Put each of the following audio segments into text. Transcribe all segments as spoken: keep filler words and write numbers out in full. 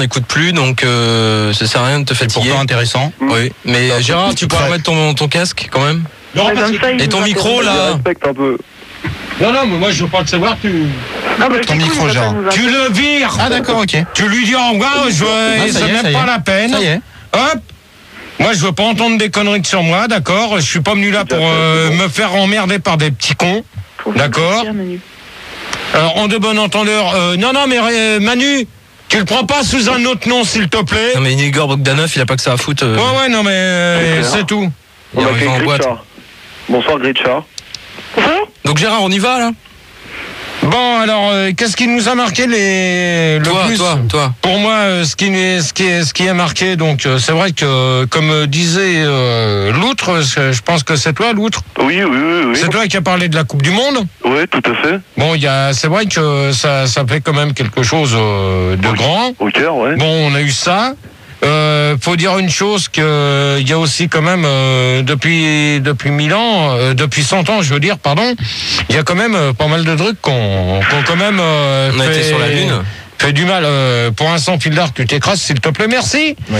n'écoute plus, donc euh, ça sert à rien de te fatiguer. Pourtant intéressant. Oui, mais euh, Gérard, tu pourrais remettre ton, ton casque quand même. Non, parce que... Et ton micro là. Respecte un peu. Non, non, mais moi je veux pas te savoir, tu... Non, mais Ton micro, Gérard. Tu le vires. Ah d'accord, ok. Tu lui dis au revoir, je veux... Ah, ça c'est y est, même ça y pas est. la peine. Ça y est. Hop. Moi, je veux pas entendre des conneries sur moi, d'accord. Je suis pas venu là pour euh, me faire emmerder par des petits cons, d'accord. Alors, en de bon entendeur, euh, non, non, mais euh, Manu, tu le prends pas sous un autre nom, s'il te plaît. Non mais Igor Bogdanov, il a pas que ça à foutre. Euh... Ouais, ouais, non, mais euh, c'est tout. On Il a arrive fait en boîte. Gritchard. Bonsoir Gritchard. Donc Gérard, on y va là. Bon, alors, euh, qu'est-ce qui nous a marqué les... le Toi, plus toi, toi. Pour moi, euh, ce, qui, ce, qui est, ce qui est marqué, donc, euh, c'est vrai que, euh, comme euh, disait euh, l'outre, je pense que c'est toi, l'outre. Oui, oui, oui, oui. C'est toi qui as parlé de la Coupe du Monde. Oui, tout à fait. Bon, il y a, c'est vrai que ça, ça fait quand même quelque chose euh, de Oui. grand. Au cœur, ouais. Bon, on a eu ça. Euh, faut dire une chose, que il y a aussi quand même euh, depuis depuis mille ans, euh, depuis cent ans, je veux dire, pardon, il y a quand même euh, pas mal de trucs qu'on qu'on quand même euh, On a fait, été sur la lune. fait du mal. Euh, pour un sans fil d'art, tu t'écrases, s'il te plaît, merci. Oui.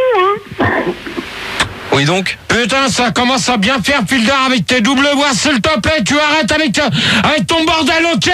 Oui donc. Putain, ça commence à bien faire fil d'art avec tes doubles voix, s'il te plaît, tu arrêtes avec euh, avec ton bordel, ok?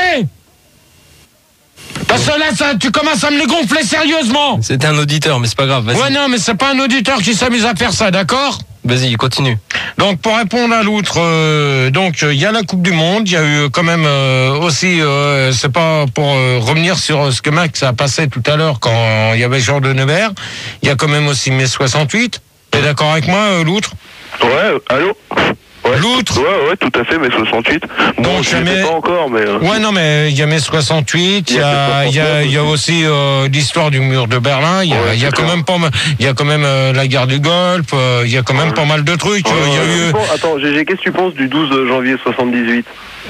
Parce que là, ça, tu commences à me les gonfler sérieusement. C'était un auditeur, mais c'est pas grave. Vas-y. Ouais, non, mais c'est pas un auditeur qui s'amuse à faire ça, d'accord? Vas-y, continue. Donc, pour répondre à l'outre, euh, donc il euh, y a la Coupe du Monde, il y a eu quand même euh, aussi, euh, c'est pas pour euh, revenir sur euh, ce que Max a passé tout à l'heure quand il y avait Jean de Nevers, il y a quand même aussi mai soixante-huit. T'es d'accord avec moi, euh, l'outre? Ouais, allô. Ouais. L'outre. Ouais, ouais, tout à fait, mai soixante-huit. Bon, Donc, je mais- sais pas encore, mais... euh, Ouais, non, mais il y a mai soixante-huit, il y a, il y a, il y a aussi euh, l'histoire du mur de Berlin, il y a, Ouais, il y a c'est quand clair. même pas mal, il y a quand même euh, la guerre du Golfe, euh, il y a quand même Ouais. pas mal de trucs. euh, Il y a eu bon, attends, G G, qu'est-ce que tu penses du douze janvier soixante-dix-huit?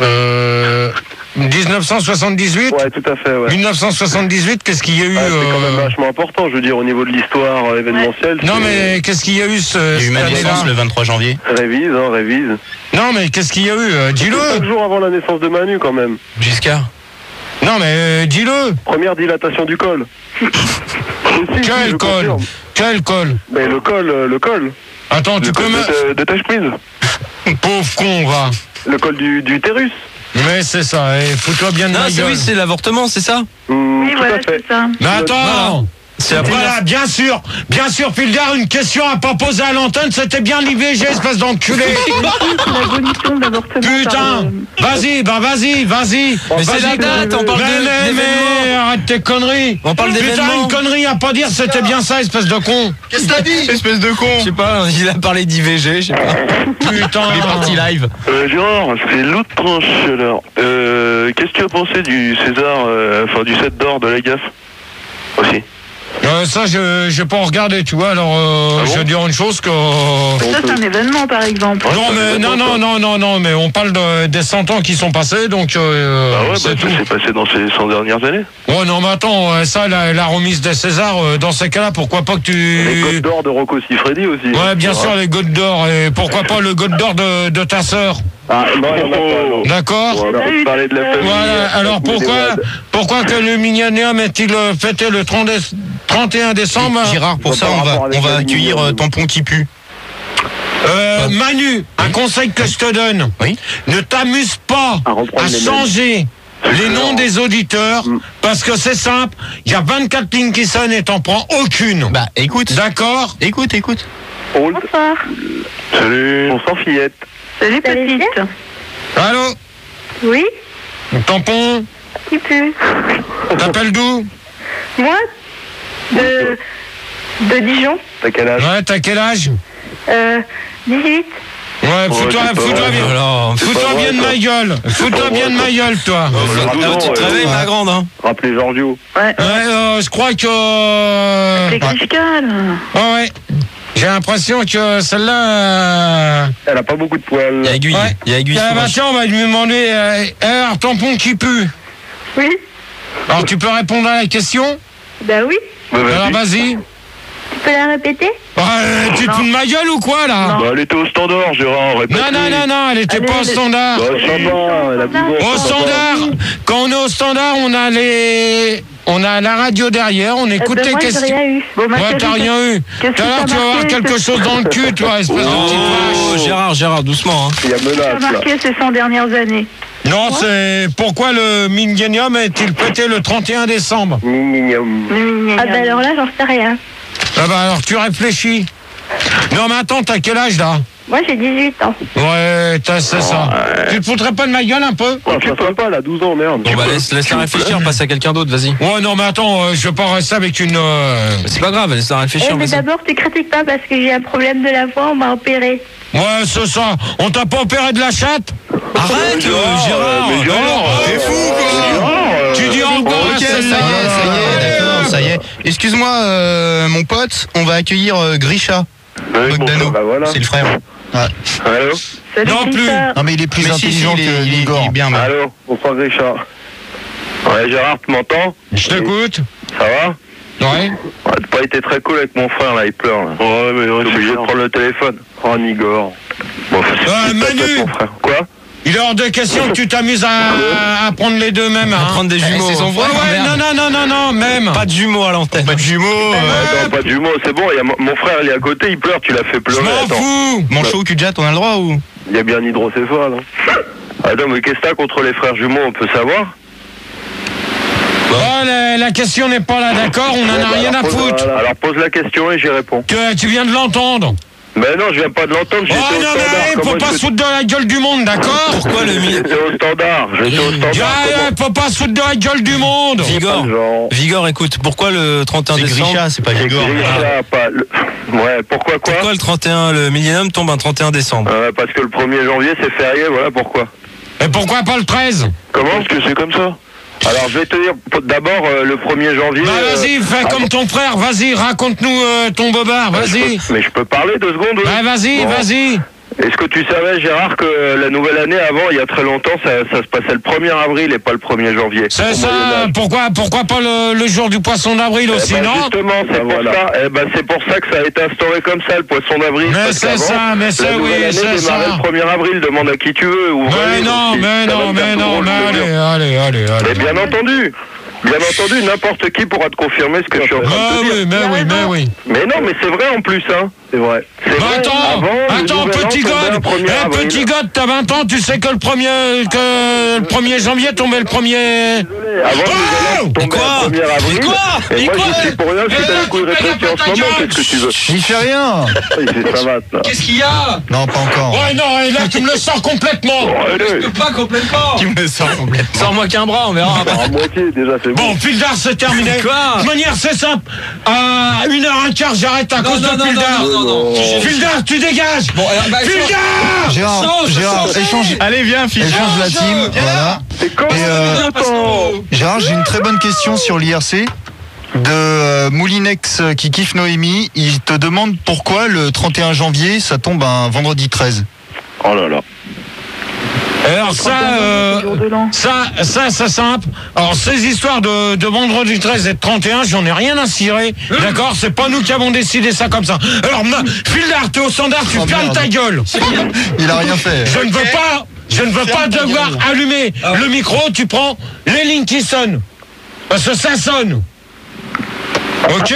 euh, dix-neuf cent soixante-dix-huit. Ouais, tout à fait, ouais. mille neuf cent soixante-dix-huit, qu'est-ce qu'il y a eu Ah, c'est quand euh, même vachement important, je veux dire, au niveau de l'histoire euh, événementielle. Non, c'est- mais qu'est-ce qu'il y a eu ce, Il y a eu cette ma année-là naissance le vingt-trois janvier. Révise, hein, révise. Non, mais qu'est-ce qu'il y a eu euh, Cinq Dis-le. jours avant la naissance de Manu, quand même. Giscard. Non, mais euh, dis-le. Première dilatation du col. Si, si, si, je Quel col confirme. Quel col Mais le col, euh, le col. Attends, tu Le peux col me... de, de tâche prise. Pauvre con, va. Le col du, du utérus. Mais c'est ça, et fous-toi bien de Non, ma c'est gueule. oui, c'est l'avortement, c'est ça. Mmh, Oui, tout voilà, à fait. c'est ça. Mais attends. C'est la première. Voilà, bien sûr, bien sûr, Fildar, une question à pas poser à l'antenne, c'était bien l'I V G, espèce d'enculé. L'abolition de l'avortement. par, Putain, euh, vas-y, bah vas-y, vas-y. Mais c'est la Vas-y, date, on parle mais, de- mais, mais, d'événements. arrête tes conneries. On parle Putain, d'événements. une connerie à pas dire, c'était bien ça, espèce de con. Qu'est-ce que t'as dit? Espèce de con. Je sais pas, il a parlé d'I V G, je sais pas. Putain. Il est parti live. Euh, Gérard, c'est l'autre tranche alors. Euh, qu'est-ce que tu as pensé du César, euh, enfin du sept d'or de la gaffe aussi? Euh, ça, je j'ai pas regardé, tu vois, alors euh, Ah bon je veux dire une chose que... Ça, c'est un événement, par exemple. Ouais, non, ça mais fait non, longtemps. non, non, non, non, mais on parle de, des cent ans qui sont passés, donc euh, Ah ouais, bah, c'est ça tout. s'est passé dans ces cent dernières années. Oh non, mais attends, euh, ça, la, la remise des Césars, euh, dans ces cas-là, pourquoi pas que Les tu... Côtes d'or de Rocco Siffredi aussi. Ouais, bien sûr, les gouttes d'or, et pourquoi pas le goutte d'or de, de ta sœur, Ah non, il y en a pas, non. d'accord? On va eu parler de la des- famille. Voilà, euh, alors Ahmed pourquoi, Ouad. pourquoi que le millénium est-il euh, fêté le trente déce- trente et un décembre? Gérard, pour ça, on va, on va accueillir euh, Tampon qui pue. Euh, Manu, un conseil que je te donne. Oui. Ne t'amuse pas À reprendre à les changer les noms des auditeurs, Mm. parce que c'est simple, il y a vingt-quatre lignes qui sonnent et t'en prends aucune. Bah, écoute. D'accord? Écoute, écoute. Hold. Bonsoir. Salut. Bonsoir fillette. Salut, petite. Allô? Oui, Tampon? qui pue? T'appelles d'où? Moi, de, de Dijon, T'as quel âge? Ouais, t'as quel âge? euh, dix-huit. Ouais, Ouais, fous-toi, c'est pas fous-toi vrai. bien. Alors, C'est Fous-toi pas bien vrai, de ça. ma gueule. Fous-toi pas bien vrai, de ça. ma gueule, toi. Rappelez-en, tu te euh, réveilles, ma grande, hein. Rappelez Georgiou. Ouais. Ouais, euh, je crois que... euh, C'est Krishka, là. Ouais, ouais. J'ai l'impression que celle-là... euh, Elle a pas beaucoup de poils. Il y a aiguille, Ouais. il y a aiguille. Ah, sur bah la- tiens, on va lui demander... Euh, eh, alors, tampon qui pue. Oui, Alors, tu peux répondre à la question? bah oui. Bah, vas-y. Alors, vas-y. Tu peux la répéter? Euh, tu te fous de ma gueule ou quoi, là? Bah, elle était au standard, Gérard, répète. Non, non, non, non, elle était Allez, pas au allez. standard. Bah, ça va, elle a dit bon, Au ça va. standard, quand on est au standard, on a les, on a la radio derrière, on Eh écoute ben, les moi, j'ai questions. rien eu. Bon, ma Ouais, chérie, t'as rien eu. qu'est-ce Tout à que l'heure, t'as tu vas avoir marqué, quelque c'est- chose dans le cul, toi, espèce de petite Oh, vache. Gérard, Gérard, doucement. Hein. Il y a Qu'est-ce que menace, t'as là. marqué ces cent dernières années? Non, c'est pourquoi le millénium est-il pété le trente et un décembre? Ah ben alors là, j'en sais rien. Ah bah alors tu réfléchis. Non mais attends, t'as quel âge là? Moi, j'ai dix-huit ans. Ouais, t'as- c'est ça. Tu te foutrais pas de ma gueule un peu? Oh, tu peux pas, elle a douze ans, merde. Bon, bah, laisse, laisse-la réfléchir, passe à quelqu'un d'autre, vas-y. Ouais, non mais attends, euh, je vais pas rester avec une... euh, C'est pas grave, laisse-la Eh, réfléchir, mais vas-y. d'abord, tu critiques pas parce que j'ai un problème de la voix, on m'a opéré. Ouais, c'est ça. On t'a pas opéré de la chatte? Arrête, euh, Gérard. mais Gérard, T'es fou, quoi. Tu dis encore Ok, à ça y est, celle-là. ça y est, d'accord, ça y est. Excuse-moi, euh, mon pote, on va accueillir euh, Grisha. Oui, bon, Bogdano. bah voilà. C'est le frère. Allô Salut, Non plus. Richard. Non mais il est plus Mais si, intelligent si, il est- que il est- il Igor. est bien, mais- Allô, bonsoir Richard. Ouais, Gérard, tu m'entends? Je t'écoute. Ça va? Ouais. Ouais, t'as pas été très cool avec mon frère, là, il pleure, là. Ouais, mais ouais, je suis obligé de prendre le téléphone. Oh, Igor. Bon, c'est Euh, c'est pas Manu. mon frère. Quoi? Il est hors de question que tu t'amuses à, à prendre les deux mêmes. À Hein. prendre des jumeaux. c'est son Ouais, frère. ouais, non, non, non, non, non, même. Pas de jumeaux à l'antenne. Pas de jumeaux. euh, Attends, pas de jumeaux, c'est bon, il y a mon, mon frère, il est à côté, il pleure, tu l'as fait Je pleurer. m'en Attends, fous. Manchot, cul-de-jatte, on a le droit ou? il y a bien hydrocéphale. Hein. Attends, mais qu'est-ce que t'as contre les frères jumeaux, on peut savoir? Oh, la, la question n'est pas là, d'accord? On en Ouais, a bah, rien alors à pose- foutre. voilà, alors pose la question et j'y réponds. Que tu viens de l'entendre. Mais non, je viens pas de l'entendre, Oh j'étais au non, standard. mais hey, faut comment pas je se foutre de la gueule du monde, d'accord? Pourquoi le mi... J'étais au standard, j'étais au standard. Ah, comment- faut pas se foutre de la gueule du monde. Vigor, Genre, Vigor, écoute, pourquoi le trente et un C'est décembre Grisha, c'est pas c'est Vigor. Grisha, pas le- Ouais, pourquoi quoi? Pourquoi le trente et un, le millénium tombe un trente et un décembre? Euh, Parce que le premier janvier c'est férié, voilà pourquoi. Et pourquoi pas le treize? Comment? Parce que c'est comme ça. Alors je vais te dire, d'abord euh, le premier janvier... Bah vas-y, euh, fais ah, comme ton frère, vas-y, raconte-nous euh, ton bobard, je vas-y. peux- Mais je peux parler deux secondes? oui. Bah vas-y, Bon. vas-y. Est-ce que tu savais, Gérard, que euh, la nouvelle année, avant, il y a très longtemps, ça, ça se passait le premier avril et pas le premier janvier? C'est au ça, Moyen-Âge. pourquoi, pourquoi pas le, le jour du poisson d'avril Eh aussi, ben, non? justement, c'est pour ça. Eh ben, c'est pour ça que ça a été instauré comme ça, le poisson d'avril. Mais parce c'est qu'avant, ça, mais c'est la oui, nouvelle année c'est démarrait ça. le premier avril, demande à qui tu veux. Ou Mais non, mais non, mais non, mais allez, allez, allez, Mais allez. bien entendu, bien entendu, n'importe qui pourra te confirmer ce que je suis en train Ah de te dire. oui, mais oui, mais oui. Mais non, mais c'est vrai en plus, hein. C'est vrai. C'est Bah vrai. attends, Avant, le attends, nouvel an petit tombait god, un premier eh, avril. petit god, t'as vingt ans, tu sais que le premier, que le premier janvier tombait le premier. Avant le nouvel an Oh tombait quoi un premier avril. Mais quoi Et Mais moi, quoi je suis pour rien, je suis dans le coup de réfléchir en ce moment, qu'est-ce que tu veux? Il fait rien. Il fait ça va, là. Qu'est-ce qu'il y a? Non, pas encore. Ouais, non, et là, tu me le sors complètement. Allez, Pas complètement. Tu me sors complètement. Sors-moi qu'un bras, on verra. à moitié, déjà, c'est bon. Bon, Fildar, c'est terminé. Quoi? De manière, c'est simple. À une heure un quart, j'arrête à cause de Fildar. non, non. Fildar, tu dégages. Bon, alors, bah, Fildar. Gérard, Change, Gérard, change. échange, Allez, viens, fils. échange la team. Voilà. C'est con, Et euh, Gérard, j'ai une très bonne question sur l'I R C de euh, Moulinex euh, qui kiffe Noémie. Il te demande pourquoi le trente et un janvier ça tombe un vendredi treize. Oh là là. Alors ça, euh, Jour de l'an. ça, ça, c'est simple. Alors ces histoires de, de vendredi treize et de trente et un, j'en ai rien à cirer. D'accord? C'est pas nous qui avons décidé ça comme ça. Alors, ma, Fildar, t'es au standard, tu Oh, fermes merde. ta gueule. Il a rien fait. Je ne veux pas, je ne veux pas devoir allumer le micro, tu prends les lignes qui sonnent. Parce que ça sonne. Ok?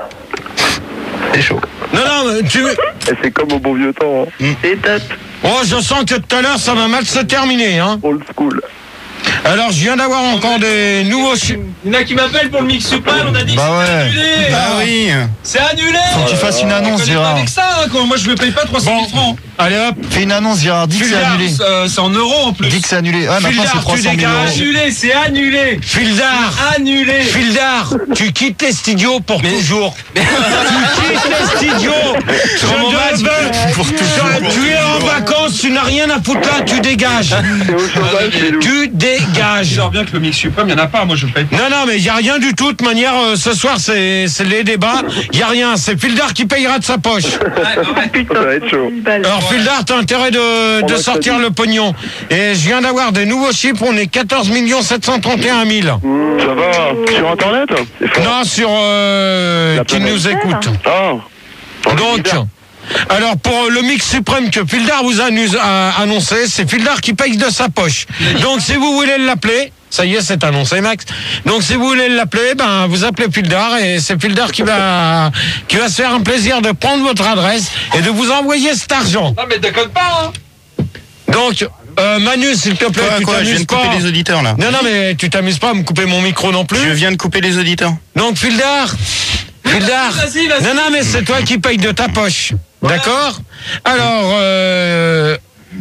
C'est chaud. Non, non, mais tu... Et c'est comme au bon vieux temps, hein. C'est top. Oh, je sens que tout à l'heure, ça va mal se terminer, hein. Old school. Alors, je viens d'avoir encore des nouveaux... chi- Il y en a qui m'appellent pour le mix super, on a dit Bah que c'était ouais. annulé. Bah oui. C'est annulé. Faut que tu fasses une On annonce, connaît pas Gérard. avec ça, hein, quoi. Moi je ne paye pas trois cent mille francs. Allez hop. Fais une annonce, Gérard. Dis que c'est Fildar, annulé. Euh, c'est en euros en plus. Dis que c'est annulé. Ah, maintenant Fildar, c'est tu trois cent mille dégages. euros. Annulé, c'est annulé. Fildar, Annulé. Fildar, tu quittes les studios pour toujours. Tu quittes les studios. Je mon ne match. veux- Pour toujours. Tu es en vacances, tu n'as rien à foutre là, tu dégages. C'est au chômage, c'est loup. Tu dégages. J'espère bien que le mix suprême, il n'y en a pas, moi je paye pas. Non, non, mais il n'y a rien du tout. De toute manière, euh, ce soir, c'est c'est les débats. Il n'y a rien. C'est Fildar qui payera de sa poche. Putain, Ça va être chaud. une balle. Alors, Fildar, t'as intérêt de, de va sortir très le pognon. Et je viens d'avoir des nouveaux chiffres. On est quatorze millions sept cent trente et un mille. Ça va. Sur Internet? C'est fort. Non, sur euh, La qui planète nous écoute. Ah. Donc, alors pour le mix suprême que Fildar vous a, a annoncé, c'est Fildar qui paye de sa poche. Donc si vous voulez l'appeler, ça y est, c'est annoncé, Max. Donc si vous voulez l'appeler, ben vous appelez Fildar et c'est Fildar qui va qui va se faire un plaisir de prendre votre adresse et de vous envoyer cet argent. Non mais déconne pas, hein. Donc euh, Manu, s'il te plaît, Quoi, tu quoi, je viens t'amuses de couper pas. les auditeurs là. Non non mais tu t'amuses pas à me couper mon micro non plus. Je viens de couper les auditeurs. Donc Fildar, Fildar. Vas-y, vas-y. Non non mais c'est toi qui payes de ta poche. D'accord. Alors, euh,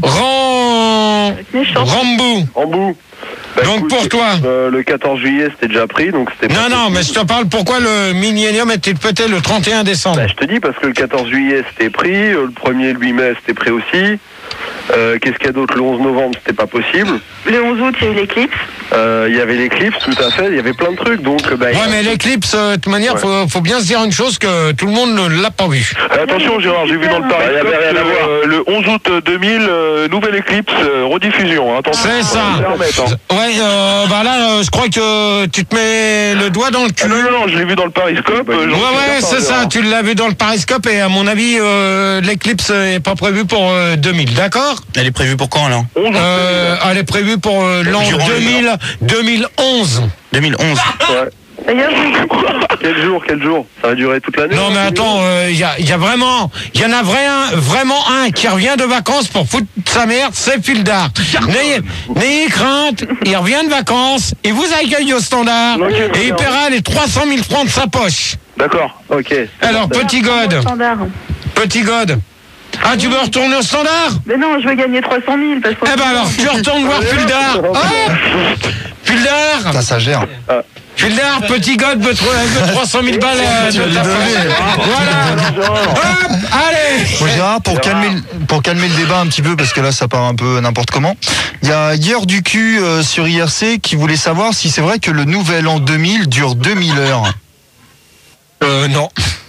Ram... Rambou. En bout. Bah, Donc écoute, pour toi. euh, le quatorze juillet, c'était déjà pris, donc c'était. Non, pas non, possible. mais je te parle pourquoi le Millennium était pété le trente et un décembre. Bah, je te dis parce que le quatorze juillet c'était pris, euh, le premier et le huit mai c'était pris aussi. Euh, Qu'est-ce qu'il y a d'autre? Le onze novembre c'était pas possible. Le onze août, il y a eu l'éclipse. Euh, Il y avait l'éclipse, tout à fait. Il y avait plein de trucs, donc. Bah, Ouais, mais l'éclipse, euh, de toute manière, Ouais. faut, faut bien se dire une chose que tout le monde ne l'a pas vu. Euh, attention Gérard, j'ai vu dans le Bah, Paris. y avait rien à voir. Le onze août deux mille, euh, nouvelle éclipse, euh, rediffusion. Attention. C'est ça. Faut se remettre, hein. Ouais, euh, bah là, euh, je crois que tu te mets le doigt dans le Ah cul. non, non, non, je l'ai vu dans le Pariscope. euh, j'en Ouais, suis ouais, certain, c'est ça, Gérard. tu l'as vu dans le Pariscope et à mon avis, euh, l'éclipse est pas prévue pour euh, deux mille, d'accord? Elle est prévue pour quand alors? onze août Euh, elle est prévue pour euh, l'an Durant deux mille, deux mille onze. deux mille onze. Ouais. D'ailleurs, je- Quel jour, quel jour? Ça va durer toute l'année? Non mais attends, il y, a, y a vraiment, il y en a vrai un, vraiment un qui revient de vacances pour foutre sa merde, c'est Fildar. N'ayez n'ayez crainte, il revient de vacances, il vous accueille au standard Ok, et il paiera les trois cent mille francs de sa poche. D'accord, ok. Alors petit God, standard. petit God. Ah, tu veux retourner au standard? Mais non, je veux gagner trois cent mille. Parce que... Eh ben alors, tu retournes voir Fildar. Ah Fildar, Ça, ça gère. Fildar, petit God veut tro- veut trois cent mille balles euh, de ta poche. Voilà. Hop, allez. Bon, Gérard, pour calmer, le- pour calmer le débat un petit peu, parce que là ça part un peu n'importe comment, il y a Hier du cul euh, sur I R C qui voulait savoir si c'est vrai que le nouvel an deux mille dure deux mille heures. Euh, non.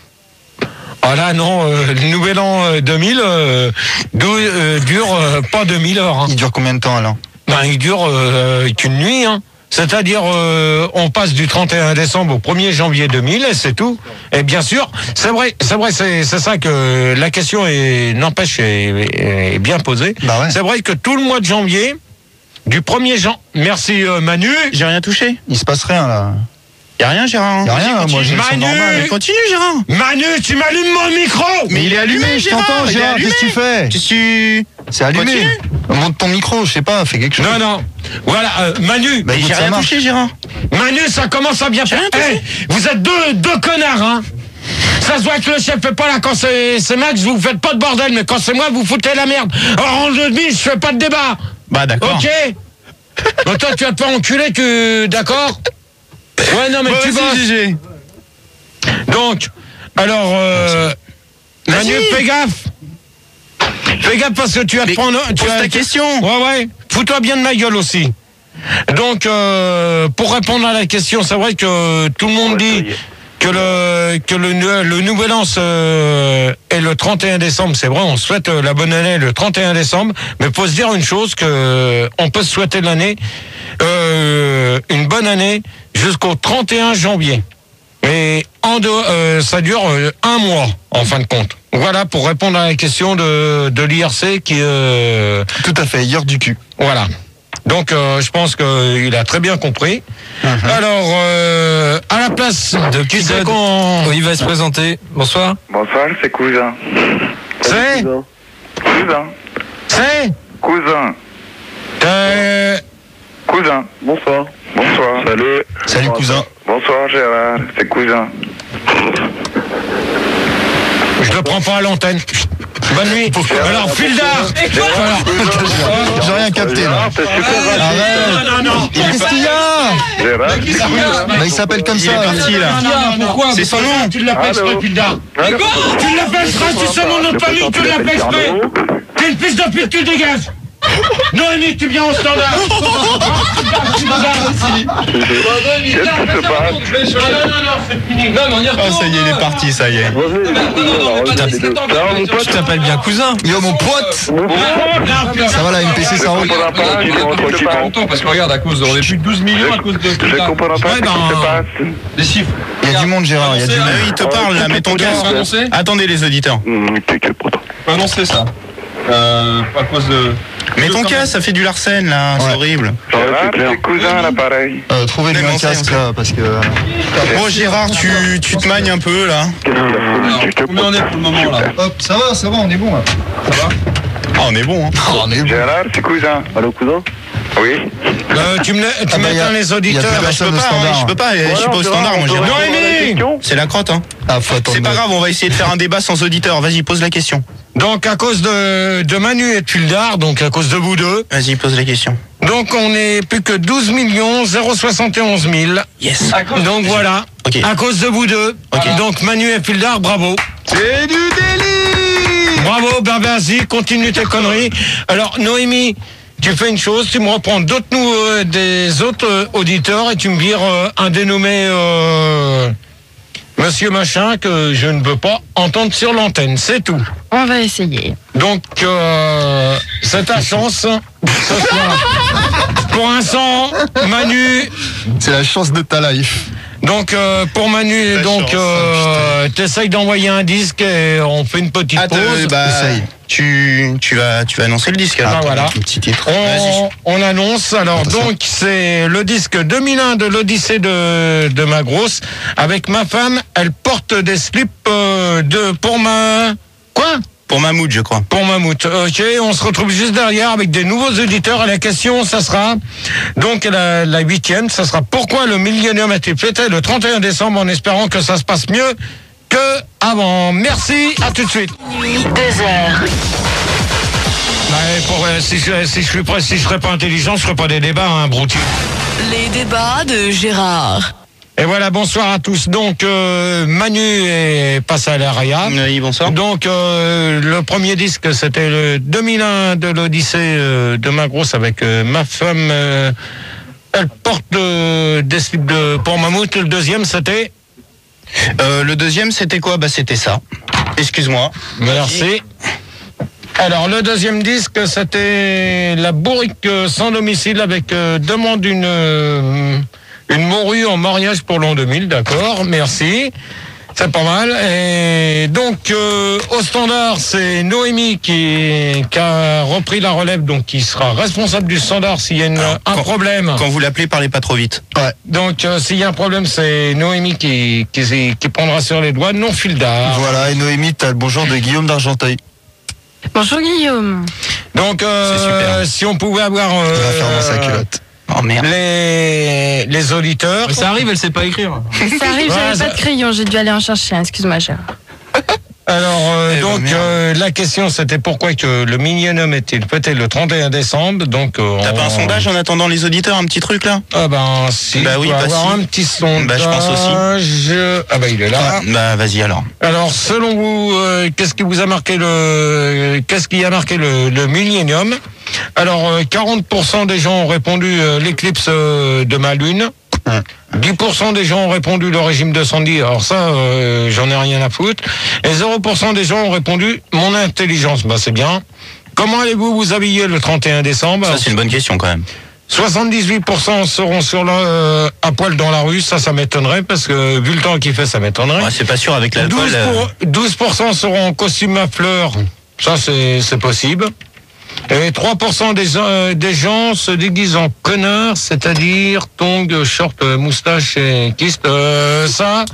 Ah là, non, euh, le nouvel an euh, deux mille euh, dou- euh, dure euh, pas deux mille heures. Hein. Il dure combien de temps alors? Ben, il dure euh, qu'une nuit. Hein. C'est-à-dire, euh, on passe du trente et un décembre au premier janvier deux mille et c'est tout. Et bien sûr, c'est vrai, c'est vrai, c'est c'est ça que la question est, n'empêche, est, est bien posée. Bah ouais. C'est vrai que tout le mois de janvier, du premier jan... Merci euh, Manu. J'ai rien touché. Il se passe rien là. Y a rien, Gérard. Y a rien, moi j'ai le son Manu. normal. Mais continue, Gérard. Manu, tu m'allumes mon micro. Mais il est allumé, Je t'entends, il est Gérard, allumé. qu'est-ce que tu fais? Qu'est-ce que tu... C'est allumé. Continue. Monte ton micro, je sais pas, fais quelque chose. Non, non. Voilà, euh, Manu. Bah, écoute, J'ai ça rien marche. touché, Gérard. Manu, ça commence à bien J'ai faire. rien touché. Eh, vous êtes deux, deux connards, hein. Ça se voit que le chef fait pas là quand c'est c'est Max, vous faites pas de bordel, mais quand c'est moi, vous foutez la merde. Alors en deux demi, je fais pas de débat. Bah d'accord. Ok. Bon, toi, tu vas te faire enculer, tu. D'accord? Ouais, non, mais Bon, tu vas-y, bosses. Gégé. Donc, alors, euh, Manu, Vas-y. fais gaffe. Fais gaffe parce que tu vas te Mais prendre. Tu pose vas- ta question. Ouais, ouais. Fous-toi bien de ma gueule aussi. Donc, euh, pour répondre à la question, c'est vrai que tout le monde Ouais, ça dit y est. que le que le, le nouvel an euh, est le trente et un décembre. C'est vrai, on souhaite euh, la bonne année le trente et un décembre. Mais faut se dire une chose, que on peut se souhaiter l'année, euh, une bonne année jusqu'au trente et un janvier. Et en dehors, euh, ça dure euh, un mois, en fin de compte. Voilà, pour répondre à la question de, de l'I R C qui... Euh, Tout à fait, Hier du cul. voilà. Donc, euh, je pense qu'il a très bien compris. Alors, euh, à la place de qui c'est qu'on... Il va se présenter. Bonsoir. Bonsoir, c'est cousin. C'est Cousin. C'est Cousin. euh, Cousin. Bonsoir. Bonsoir. Salut. Salut cousin. Bonsoir Gérard, c'est cousin. je le prends pas à l'antenne. Bonne nuit. Alors, Fildar. Alors, J'ai rien capté là. Gérard, t'es super Arrête. non, non, non. Qu'est-ce qu'il y a? Gérard. Bah, il s'appelle comme Il ça. est parti là. Non, non, non, pourquoi? C'est son Pourquoi nom. Tu l'appelles Allô. Fildar. Allô. Tu l'appelles, tu sais mon nom de famille, tu l'appelles exprès. T'es une piste de pute, tu dégages. Noémie, tu viens au standard. Qu'est-ce qui se passe? Non, non, non, c'est fini. Non, mais on y Ah, retourne. ça y est, il est parti, ça y est. Revenez, les cousins, revenez, les deux. Ça va, mon pote? Tu t'appelles bien cousin. Yo, mon pote. Mon pote? Ça va la M P C, ça roule. Je comprends pas, tu m'en tranquille pas. Longtemps, parce que regarde, à cause de, on est plus de douze millions à cause de. Je comprends pas Ouais, ce qui ben, se passe. Des chiffres. Il y a du monde, Gérard, il y a du Ah monde. oui, il te parle là, mets ton casque. Annoncé. Attendez les auditeurs. Hum, T'inquiète pas. Annoncer ça. Euh, à cause de. Mets ton casque, ça fait du Larsen là, c'est Ouais. horrible. Gérard, c'est cousin à l'appareil. Euh, Trouvez-lui Mais un bon, ça, casque on là, parce que. Bon Gérard, tu, tu te magnes un peu là. Qu'est-ce qu'il a fallu? Alors, Tu te combien on est pour le moment là? Hop, ça va, ça va, on est bon là. Ah on est bon hein. On est bon. Gérard, c'est cousin. Allô, cousin? Oui. Euh, tu me tu Ah bah, m'éteins y a- les y a auditeurs. plus Bah, je peux personne au pas, standard. hein, je peux pas, je suis pas au standard moi Gérard. Noémie. C'est la crotte hein. Ah, faut attendre. C'est pas grave, on va essayer de faire un débat sans auditeur. Vas-y, pose la question. Donc à cause de, de Manu et de Fildar, donc à cause de vous deux, Vas-y, pose la question. donc on est plus que douze millions zéro soixante et onze mille. Yes. Donc voilà, Ok. à cause de vous deux. Ok. Donc Manu et Fildar, bravo. C'est du délire. Bravo, ben vas-y, continue tes conneries. Alors Noémie, tu fais une chose, tu me reprends d'autres nous euh, des autres euh, auditeurs et tu me vires euh, un dénommé euh, Monsieur Machin que je ne veux pas entendre sur l'antenne, c'est tout. On va essayer. Donc, euh, c'est ta chance ce soir. Pour l'instant, Manu. C'est la chance de ta life. Donc, euh, pour Manu, La donc, chance, euh, t'essayes d'envoyer un disque et on fait une petite Attends, pause. bah, Essaye. tu, tu, vas, tu vas annoncer le disque. Ah, alors. voilà. Un petit titre. Vas-y. On, on annonce, alors Attention. donc c'est le disque deux mille un de l'Odyssée de, de ma grosse. Avec ma femme, elle porte des slips euh, de pour ma... Quoi Pour Mahmoud, je crois. Pour Mammouth. Ok, on se retrouve juste derrière avec des nouveaux auditeurs. Et la question, ça sera, donc la, la huitième, ça sera pourquoi le Millennium a-t-il fêté le trente et un décembre en espérant que ça se passe mieux que avant. Merci, à tout de suite. Nuit, deux heures. Ouais, pour, euh, si, je, si je suis prêt, si je serais pas intelligent, je ferais pas des débats, hein, broutilles. Les débats de Gérard. Et voilà, bonsoir à tous. Donc, euh, Manu est passé à l'Aria. Oui, bonsoir. Donc, euh, le premier disque, c'était le deux mille un de l'Odyssée euh, de ma grosse avec euh, ma femme. Euh, elle porte euh, des slips de pour Mammouth. Le deuxième, c'était. Euh, le deuxième, c'était quoi? Bah, c'était ça. Excuse-moi. Merci. Alors, le deuxième disque, c'était La Bourrique sans domicile avec euh, demande d'une euh, une morue en mariage pour l'an deux mille. D'accord, merci. C'est pas mal. Et donc, euh, au standard, c'est Noémie qui, qui a repris la relève, donc qui sera responsable du standard s'il y a une- Alors, un quand- problème. Quand vous l'appelez, parlez pas trop vite. Donc, euh, s'il y a un problème, c'est Noémie qui, qui, qui prendra sur les doigts, non Fildar. Voilà, et Noémie, t'as le bonjour de Guillaume d'Argenteuil. Bonjour Guillaume. Donc, euh, C'est super. si on pouvait avoir Il va faire dans sa euh, culotte. Oh merde. les, les auditeurs. Mais ça arrive, elle sait pas écrire. Ça arrive, Ouais, j'avais ça- pas de crayon, j'ai dû aller en chercher un. Excuse-moi, Gérard. Alors, euh, Eh ben, donc, merde. euh, la question, c'était pourquoi que le Millennium est-il peut-être le trente et un décembre. Donc, euh, T'as pas un on- sondage en attendant les auditeurs, un petit truc là? Ah ben, si. Bah oui, il doit bah avoir si. un petit sondage. Bah, je pense aussi. Ah bah, il est là. Bah, vas-y alors. Alors, selon vous, euh, qu'est-ce qui vous a marqué le, qu'est-ce qui a marqué le, le Millennium? Alors, euh, quarante pour cent des gens ont répondu euh, l'éclipse euh, de ma lune. dix pour cent des gens ont répondu le régime de Sandy. Alors ça, euh, j'en ai rien à foutre. Et zéro pour cent des gens ont répondu mon intelligence. Bah, c'est bien. Comment allez-vous vous habiller le trente et un décembre? Ça, c'est une bonne question quand même. soixante-dix-huit pour cent seront sur la, euh, à poil dans la rue. Ça, ça m'étonnerait parce que vu le temps qu'il fait, ça m'étonnerait. Ouais, c'est pas sûr avec l'alcool. douze pour, douze pour cent seront en costume à fleurs. Ça, c'est, c'est possible. Et trois pour cent des, euh, des gens se déguisent en connards, c'est-à-dire tongs, short, euh, moustache et kyste. Euh, ça,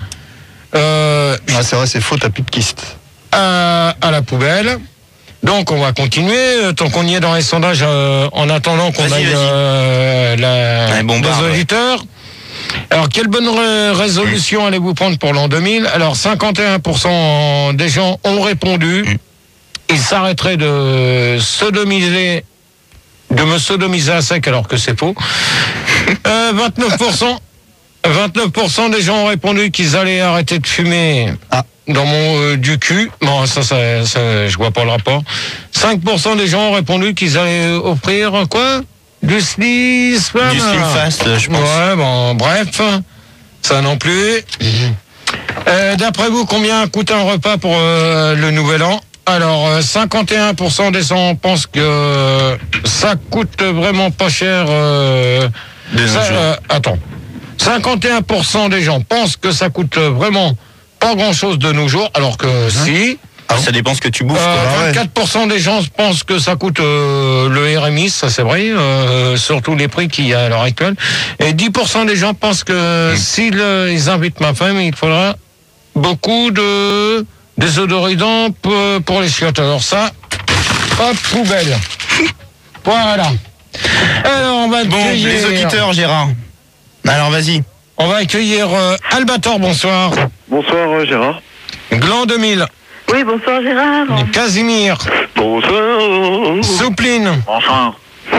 euh, Ah, c'est vrai, c'est faux, t'as plus de kyste. à, à la poubelle. Donc, on va continuer, euh, tant qu'on y est dans les sondages, euh, en attendant qu'on Vas-y, aille vas-y. euh, la, Ouais, bombarde, les ouais. auditeurs. Alors, quelle bonne ré- résolution allez-vous prendre pour l'an deux mille? Alors, cinquante et un pour cent des gens ont répondu. Mm. Ils s'arrêteraient de sodomiser, de me sodomiser à sec alors que c'est faux. Euh, vingt-neuf pour cent vingt-neuf pour cent des gens ont répondu qu'ils allaient arrêter de fumer Ah. dans mon euh, du cul. Bon, ça, ça, ça, je vois pas le rapport. cinq pour cent des gens ont répondu qu'ils allaient offrir quoi? Du slim Du slim fast, je pense. Ouais, bon, bref, ça non plus. Euh, d'après vous, combien coûte un repas pour euh, le Nouvel An? Alors, euh, cinquante et un pour cent des gens pensent que euh, ça coûte vraiment pas cher. Euh, De nos ça, jours. euh, attends. cinquante et un pour cent des gens pensent que ça coûte vraiment pas grand-chose de nos jours, alors que si. Alors, ça dépend ce que tu bouffes. Euh, quoi. vingt-quatre pour cent des gens pensent que ça coûte euh, le R M I, ça c'est vrai, euh, surtout les prix qu'il y a à l'heure actuelle. Et dix pour cent des gens pensent que s'ils euh, ils invitent ma femme, il faudra beaucoup de désodorisants pour, pour les chiottes. Alors ça, hop, poubelle. Voilà. Alors on va Bon, accueillir... les auditeurs, Gérard. Alors, vas-y. On va accueillir euh, Albator, bonsoir. Bonsoir euh, Gérard. Gland deux mille. Oui, bonsoir Gérard. Casimir. Bonsoir. Soupline. Bonsoir.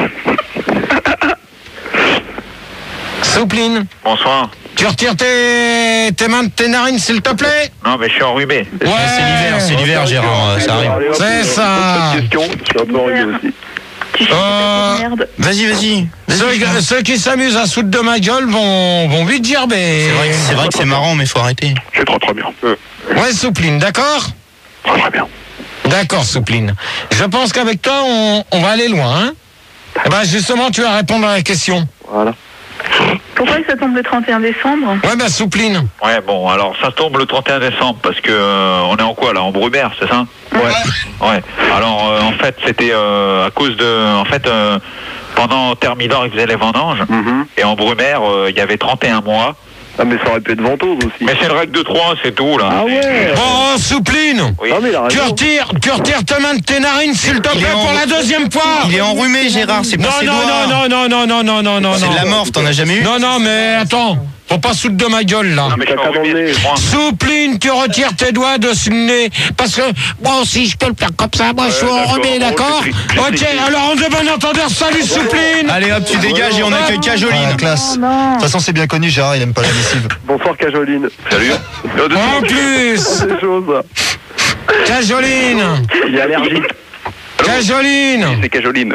Soupline. Bonsoir. Tu retires tes, tes mains de tes narines, s'il te plaît? Non, mais je suis enrhumé. Ouais. C'est l'hiver, c'est l'hiver, Gérard, euh, ça arrive. Allez, hop, C'est euh, ça. Pas de question, je suis un peu enrhumé aussi. Tu fais Euh, de merde. Vas-y, vas-y. Vas-y, Ceux, Gérard. ceux qui s'amusent à foutre de ma gueule vont, vont vite gerber. C'est vrai, que- c'est vrai que c'est marrant, mais faut arrêter. C'est très très bien. Euh, Ouais, Soupline, d'accord? Très très bien. D'accord, Soupline. Je pense qu'avec toi, on, on va aller loin, hein? Eh ben, justement, tu vas répondre à la question. Voilà. Pourquoi ça tombe le trente et un décembre? Ouais, ben, Soupline. Ouais, bon, alors ça tombe le trente et un décembre parce que euh, on est en quoi là? En Brumaire, c'est ça? Ouais. Ouais. Alors euh, en fait, c'était euh, à cause de, en fait, euh, pendant Thermidor, ils faisaient les vendanges Mhm. et en Brumaire, euh, il y avait trente et un mois. Ah mais ça aurait pu être ventouse aussi. Mais c'est le règle de trois, c'est tout là. Ah ouais. Bon, Soupline. Oui. Ah mais il a Tu raison. retires, tu retires ta main de tes narines, s'il te Il plaît, est en- pour la deuxième fois. Il est enrhumé, Gérard, c'est Non, pas ses non, doigts. non, non, non, non, non, non, non, C'est non. de la morve, t'en as jamais eu? Non, non, mais attends, faut pas foutre de ma gueule, là. Non, mais je suis Caca dans le enrhumé, nez. je crois. Soupline, tu retires tes doigts de ce nez. Parce que, moi aussi, je peux le faire comme ça. Moi, je suis Ouais, enrhumé, d'accord. d'accord? Bon, j'ai Ok, pris- j'ai pris- alors, on de bon entendeur, salut, Soupline. Allez hop, tu dégages et on accueille Ah, Cajoline. classe. De Oh non. toute façon, c'est bien connu, Gérard, il aime pas la lessive. Bonsoir Cajoline. Salut. En plus, Des choses. Cajoline, Il est allergique. Cajoline. C'est Cajoline.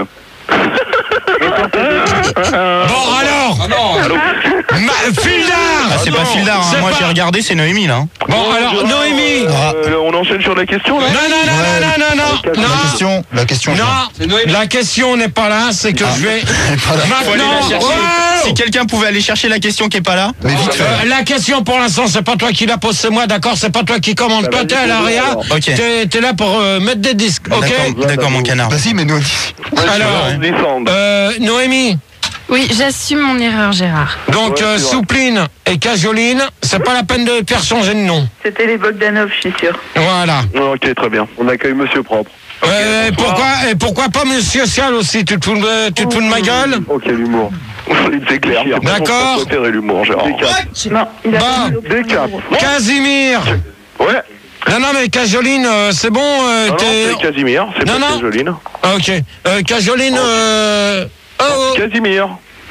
Bon, alors, Ah non. ma, Fildar. Ah, c'est pas Fildar, hein. c'est Moi pas- j'ai regardé, c'est Noémie là. hein. Bon, alors, Noémie. Euh, on enchaîne sur la question là. Non, non, non, Ouais. non, non, non, La non. question, la question. Gérard. Non, la question n'est pas là, c'est que je vais Pas là. Faut aller la maintenant. chercher. Oh Si quelqu'un pouvait aller chercher la question qui est pas là. Mais vite fait. Euh, la question pour l'instant, c'est pas toi qui la pose, c'est moi, d'accord? C'est pas toi qui commande. Bah, Toi, vas-y, t'es à pose-le, l'area. alors. Ok. T'es t'es là pour euh, mettre des disques, ok? D'accord, d'accord mon canard. Vas-y, mais nous. Alors, Descendre. euh, Noémie, Oui, j'assume mon erreur, Gérard. donc Ouais, euh, c'est vrai. Soupline et Cajoline, c'est pas la peine de faire changer de nom. C'était les Bogdanov, je suis sûre. Voilà. Ok, très bien. On accueille Monsieur Propre. Euh, bonsoir. pourquoi, et pourquoi pas Monsieur Cial aussi? Tu te fous de, tu te fous de ma gueule? Ok, l'humour. C'est clair. D'accord. C'est l'humour, Gérard. Non, il a Bah. pas de Des caps. Casimir. Ouais. Non, non, mais Cajoline, euh, c'est bon, euh, Non, non, t'es... c'est Casimir. C'est Non, pas non. Cajoline. Ah, ok. Euh, Cajoline, euh... Oh, oh. Casimir.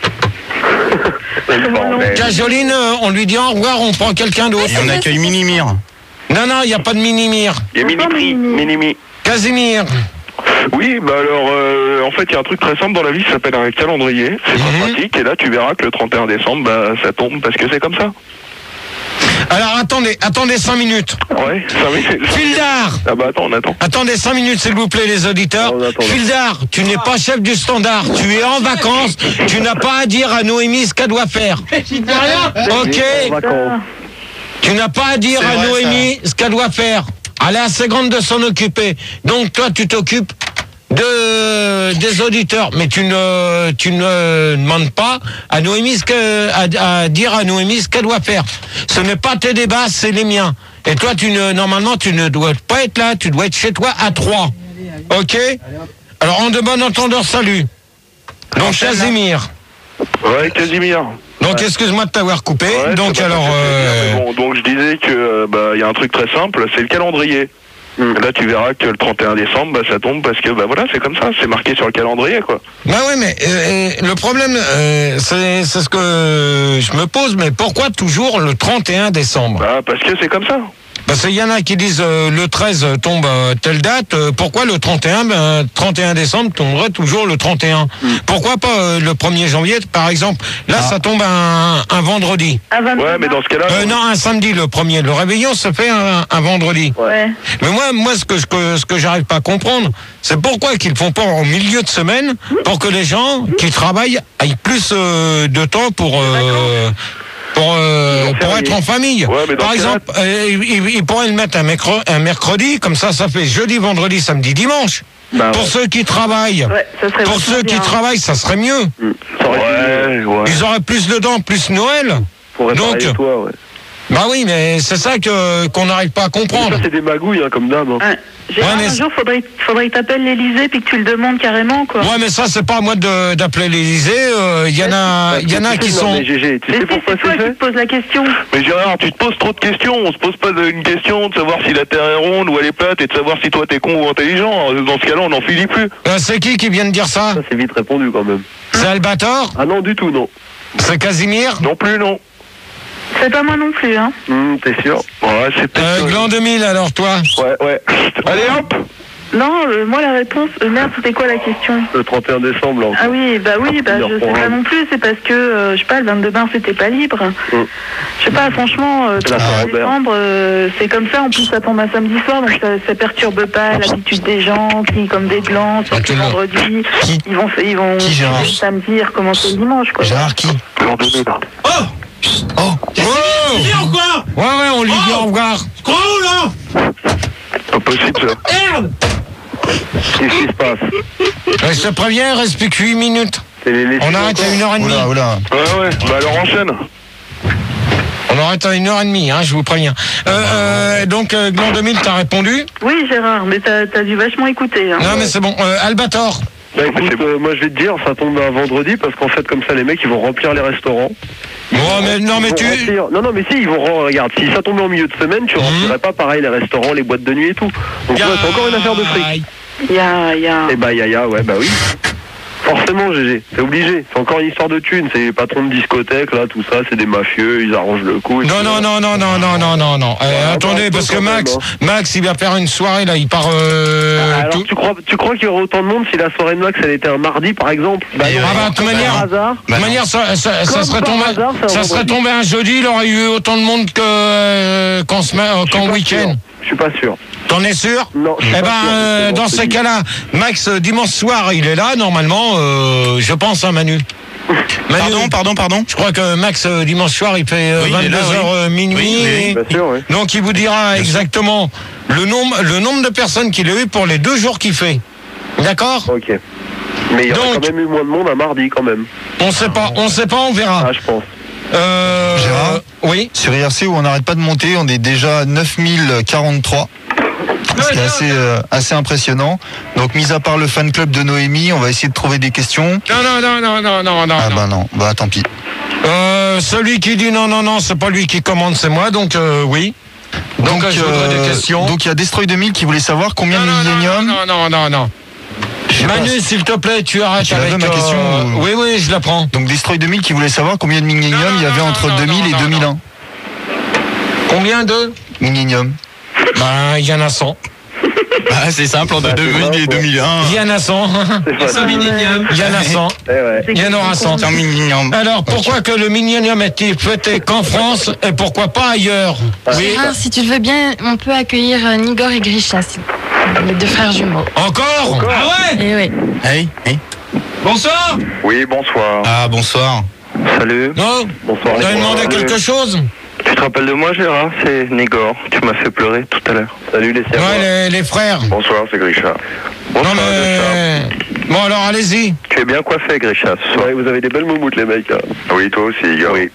Cajoline, euh, on lui dit au revoir, on prend quelqu'un d'autre. Et on accueille Minimir. Non, non, il n'y a pas de mini-mire. Il y a Mini-Pri. Mini-Mi. Casimir. Oui, bah alors, euh, en fait, il y a un truc très simple dans la vie, ça s'appelle un calendrier. C'est très Mhm. pratique. Et là, tu verras que le trente et un décembre, bah, ça tombe parce que c'est comme ça. Alors, attendez, attendez cinq minutes. Ouais, ça minutes. Fildar. Ah bah attends, on attend. Attendez cinq minutes, s'il vous plaît, les auditeurs. On attend. Fildar, tu n'es pas chef du standard. Tu es en vacances. Tu n'as pas à dire à Noémie ce qu'elle doit faire. Ok. En vacances. Tu n'as pas à dire C'est à vrai, Noémie ce qu'elle doit faire. Elle est assez grande de s'en occuper. Donc toi, tu t'occupes de des auditeurs, mais tu ne tu ne demandes pas à Noémie ce que à, à dire à Noémie ce qu'elle doit faire. Ce n'est pas tes débats, c'est les miens. Et toi, tu ne normalement tu ne dois pas être là. Tu dois être chez toi à trois. Ok. Alors en de bon entendeur, salut. Donc Casimir. Ouais, Casimir. Donc excuse-moi de t'avoir coupé. Ouais, Donc ça va alors. pas te faire euh, plaisir, mais bon, donc je disais que euh, bah il y a un truc très simple, c'est le calendrier. Là, tu verras que le trente et un décembre, bah, ça tombe parce que, bah voilà, c'est comme ça, c'est marqué sur le calendrier, quoi. Bah oui, mais euh, le problème, euh, c'est c'est ce que je me pose, mais pourquoi toujours le trente et un décembre? Bah, parce que c'est comme ça. Parce qu'il y en a qui disent euh, le treize tombe euh, telle date, euh, pourquoi le trente et un, ben, trente et un décembre tomberait toujours le trente et un? Mm. Pourquoi pas euh, le premier janvier, par exemple? Là, ah. ça tombe un, un vendredi. Un vendredi. Ouais, mais dans ce cas-là... Euh, non, un samedi, le premier. Le réveillon se fait un, un vendredi. Ouais. Mais moi, moi ce que, ce que, ce que j'arrive pas à comprendre, c'est pourquoi qu'ils font pas au milieu de semaine pour que les gens qui travaillent aient plus euh, de temps pour... Euh, Pour, euh, pour être en famille. Ouais, par exemple, euh, il, il pourrait le mettre un, mercredi, un mercredi, comme ça, ça fait jeudi, vendredi, samedi, dimanche. Bah, pour ouais. ceux qui travaillent, ouais, ça serait pour ceux bien. qui travaillent, ça serait mieux. Mmh. Ça aurait ouais, ouais. Ils auraient plus de dents, plus Noël. Pour réparer Donc, toi, ouais. Bah oui, mais c'est ça que qu'on n'arrive pas à comprendre. Ça, c'est des magouilles, hein, comme d'hab. Hein. Ouais. Gérard, ouais, mais... un jour, faudrait, faudrait que t'appelles l'Élysée puis que tu le demandes carrément, quoi. Ouais, mais ça, c'est pas à moi de, d'appeler l'Élysée. Il euh, y en a, il y en a qui sont. Mais Gégé, tu sais pourquoi c'est toi qui te poses la question. Mais Gérard, tu te poses trop de questions. On se pose pas une question de savoir si la Terre est ronde ou elle est plate et de savoir si toi t'es con ou intelligent. Dans ce cas-là, on n'en finit plus. Euh, c'est qui qui vient de dire ça? Ça, c'est vite répondu quand même. C'est Albator? Ah non, du tout, non. C'est Casimir? Non plus, non. C'est pas moi non plus, hein. Mmh, t'es sûr? Ouais, c'est peut-être... Euh, Gland deux mille, alors, toi? Ouais, ouais. Allez, hop! Non, euh, moi la réponse, euh, merde, c'était quoi la question? Le trente et un décembre, là. Ah oui, bah oui, bah je sais pas non plus, c'est parce que, euh, je sais pas, le vingt-deux mars c'était pas libre. Mm. Je sais pas, franchement, euh, trente et un décembre, euh, c'est comme ça, en plus ça tombe un samedi soir, donc ça, ça perturbe pas l'habitude des gens qui, comme des glands, surtout okay, vendredi, qui ils vont, ils vont qui, le samedi recommencer le dimanche, quoi. Gérard, qui? Gland deux mille. Oh Oh oh dis ou quoi? Ouais, ouais, on lui dit oh au revoir. Quoi ou là? Pas possible, ça. Merde! Qu'est-ce qui se passe? Je te préviens, il reste plus que huit minutes. Les on arrête à une heure et demie. Oula, oula. Ouais, ouais, bah alors enchaîne. On arrête à une heure et demie, hein, je vous préviens. Euh, euh, donc, euh, Gland deux mille, t'as répondu? Oui, Gérard, mais t'as, t'as dû vachement écouter. Hein. Non, ouais. mais c'est bon. Euh, Albator? Bah écoute, euh, moi je vais te dire, ça tombe un vendredi parce qu'en fait, comme ça, les mecs, ils vont remplir les restaurants. Bon, mais non, mais tu... Remplir... Non, non, mais si, ils vont... Regarde, si ça tombait en milieu de semaine, tu mmh. remplirais pas pareil les restaurants, les boîtes de nuit et tout. Donc là, c'est encore une affaire de fric. Ya, ya. Eh bah, ya, ya, ouais, bah oui. Forcément, Gégé, c'est obligé. C'est encore une histoire de thunes. C'est les patrons de discothèques, là, tout ça, c'est des mafieux, ils arrangent le coup. Non, non, non, non, non, non, non, non, non. Euh, ouais, attendez, parce que Max, même, hein. Max, il va faire une soirée, là, il part... Euh, ah, alors, tout... tu crois, tu crois qu'il y aurait autant de monde si la soirée de Max, elle était un mardi, par exemple? Bah, ah, bah, de toute manière, hasard, bah, manière, ça, ça, ça serait tombé, hasard, ça serait tombé un jeudi, il aurait eu autant de monde que, euh, qu'en, euh, qu'en week-end. Je suis pas sûr. T'en es sûr? Non. Eh ben, euh, dans ces cas-là, Max, euh, dimanche soir, il est là, normalement, euh, je pense, hein, Manu. Manu. Pardon, pardon, pardon. Je crois que Max, euh, dimanche soir, il fait euh, oui, vingt-deux heures oui. euh, minuit. Oui, oui, bien sûr, oui. Donc, il vous dira exactement le nombre, le nombre de personnes qu'il a eu pour les deux jours qu'il fait. D'accord? Ok. Mais il y aura Donc, quand même eu moins de monde un mardi, quand même. On sait pas, on sait pas, on verra. Ah, je pense. Euh, Gérard, oui. Sur I R C où on n'arrête pas de monter, on est déjà à neuf mille quarante-trois. Ce qui est assez, euh, assez impressionnant. Donc, mis à part le fan club de Noémie, on va essayer de trouver des questions. Non, non, non, non, non, non, non. Ah non. bah non, bah tant pis. Euh, celui qui dit non, non, non, c'est pas lui qui commande, c'est moi, donc euh, oui. Donc, donc je voudrais euh, des questions. Donc il y a Destroy deux mille qui voulait savoir combien non, de Millennium. Non, non, non, non, non. Manu, s'il te plaît, tu arrêtes tu avec ma question. Euh... Oui, oui, je la prends. Donc Destroy deux mille qui voulait savoir combien de Millennium non, non, il y avait non, entre non, deux mille non, et deux mille un. Combien de Millennium? Ben, il y en a cent. Ah, c'est simple, entre deux mille et deux mille un. Il y en a cent. cent Millennium. Il y en a cent. Il y en aura cent. Alors, pourquoi que le Millennium est-il fêté qu'en France et pourquoi pas ailleurs? Oui. Gérard, si tu le veux bien, on peut accueillir Nigor et Grisha, les deux frères jumeaux. Encore, Encore Ah ouais Eh oui. Hey, hey. Bonsoir. Oui, bonsoir. Ah, bonsoir. Salut. Non. Bonsoir. Tu as demandé quelque chose? Tu te rappelles de moi, Gérard? C'est Nigor. Tu m'as fait pleurer tout à l'heure. Salut les serveurs. Ouais, les, les frères. Bonsoir, c'est Grisha. Bonsoir, non mais... Grisha. Bon alors, allez-y. Tu es bien coiffé, Grisha, ce soir. Ouais, vous avez des belles moumoutes, les mecs. Hein. Oui, toi aussi, Igor. Oui.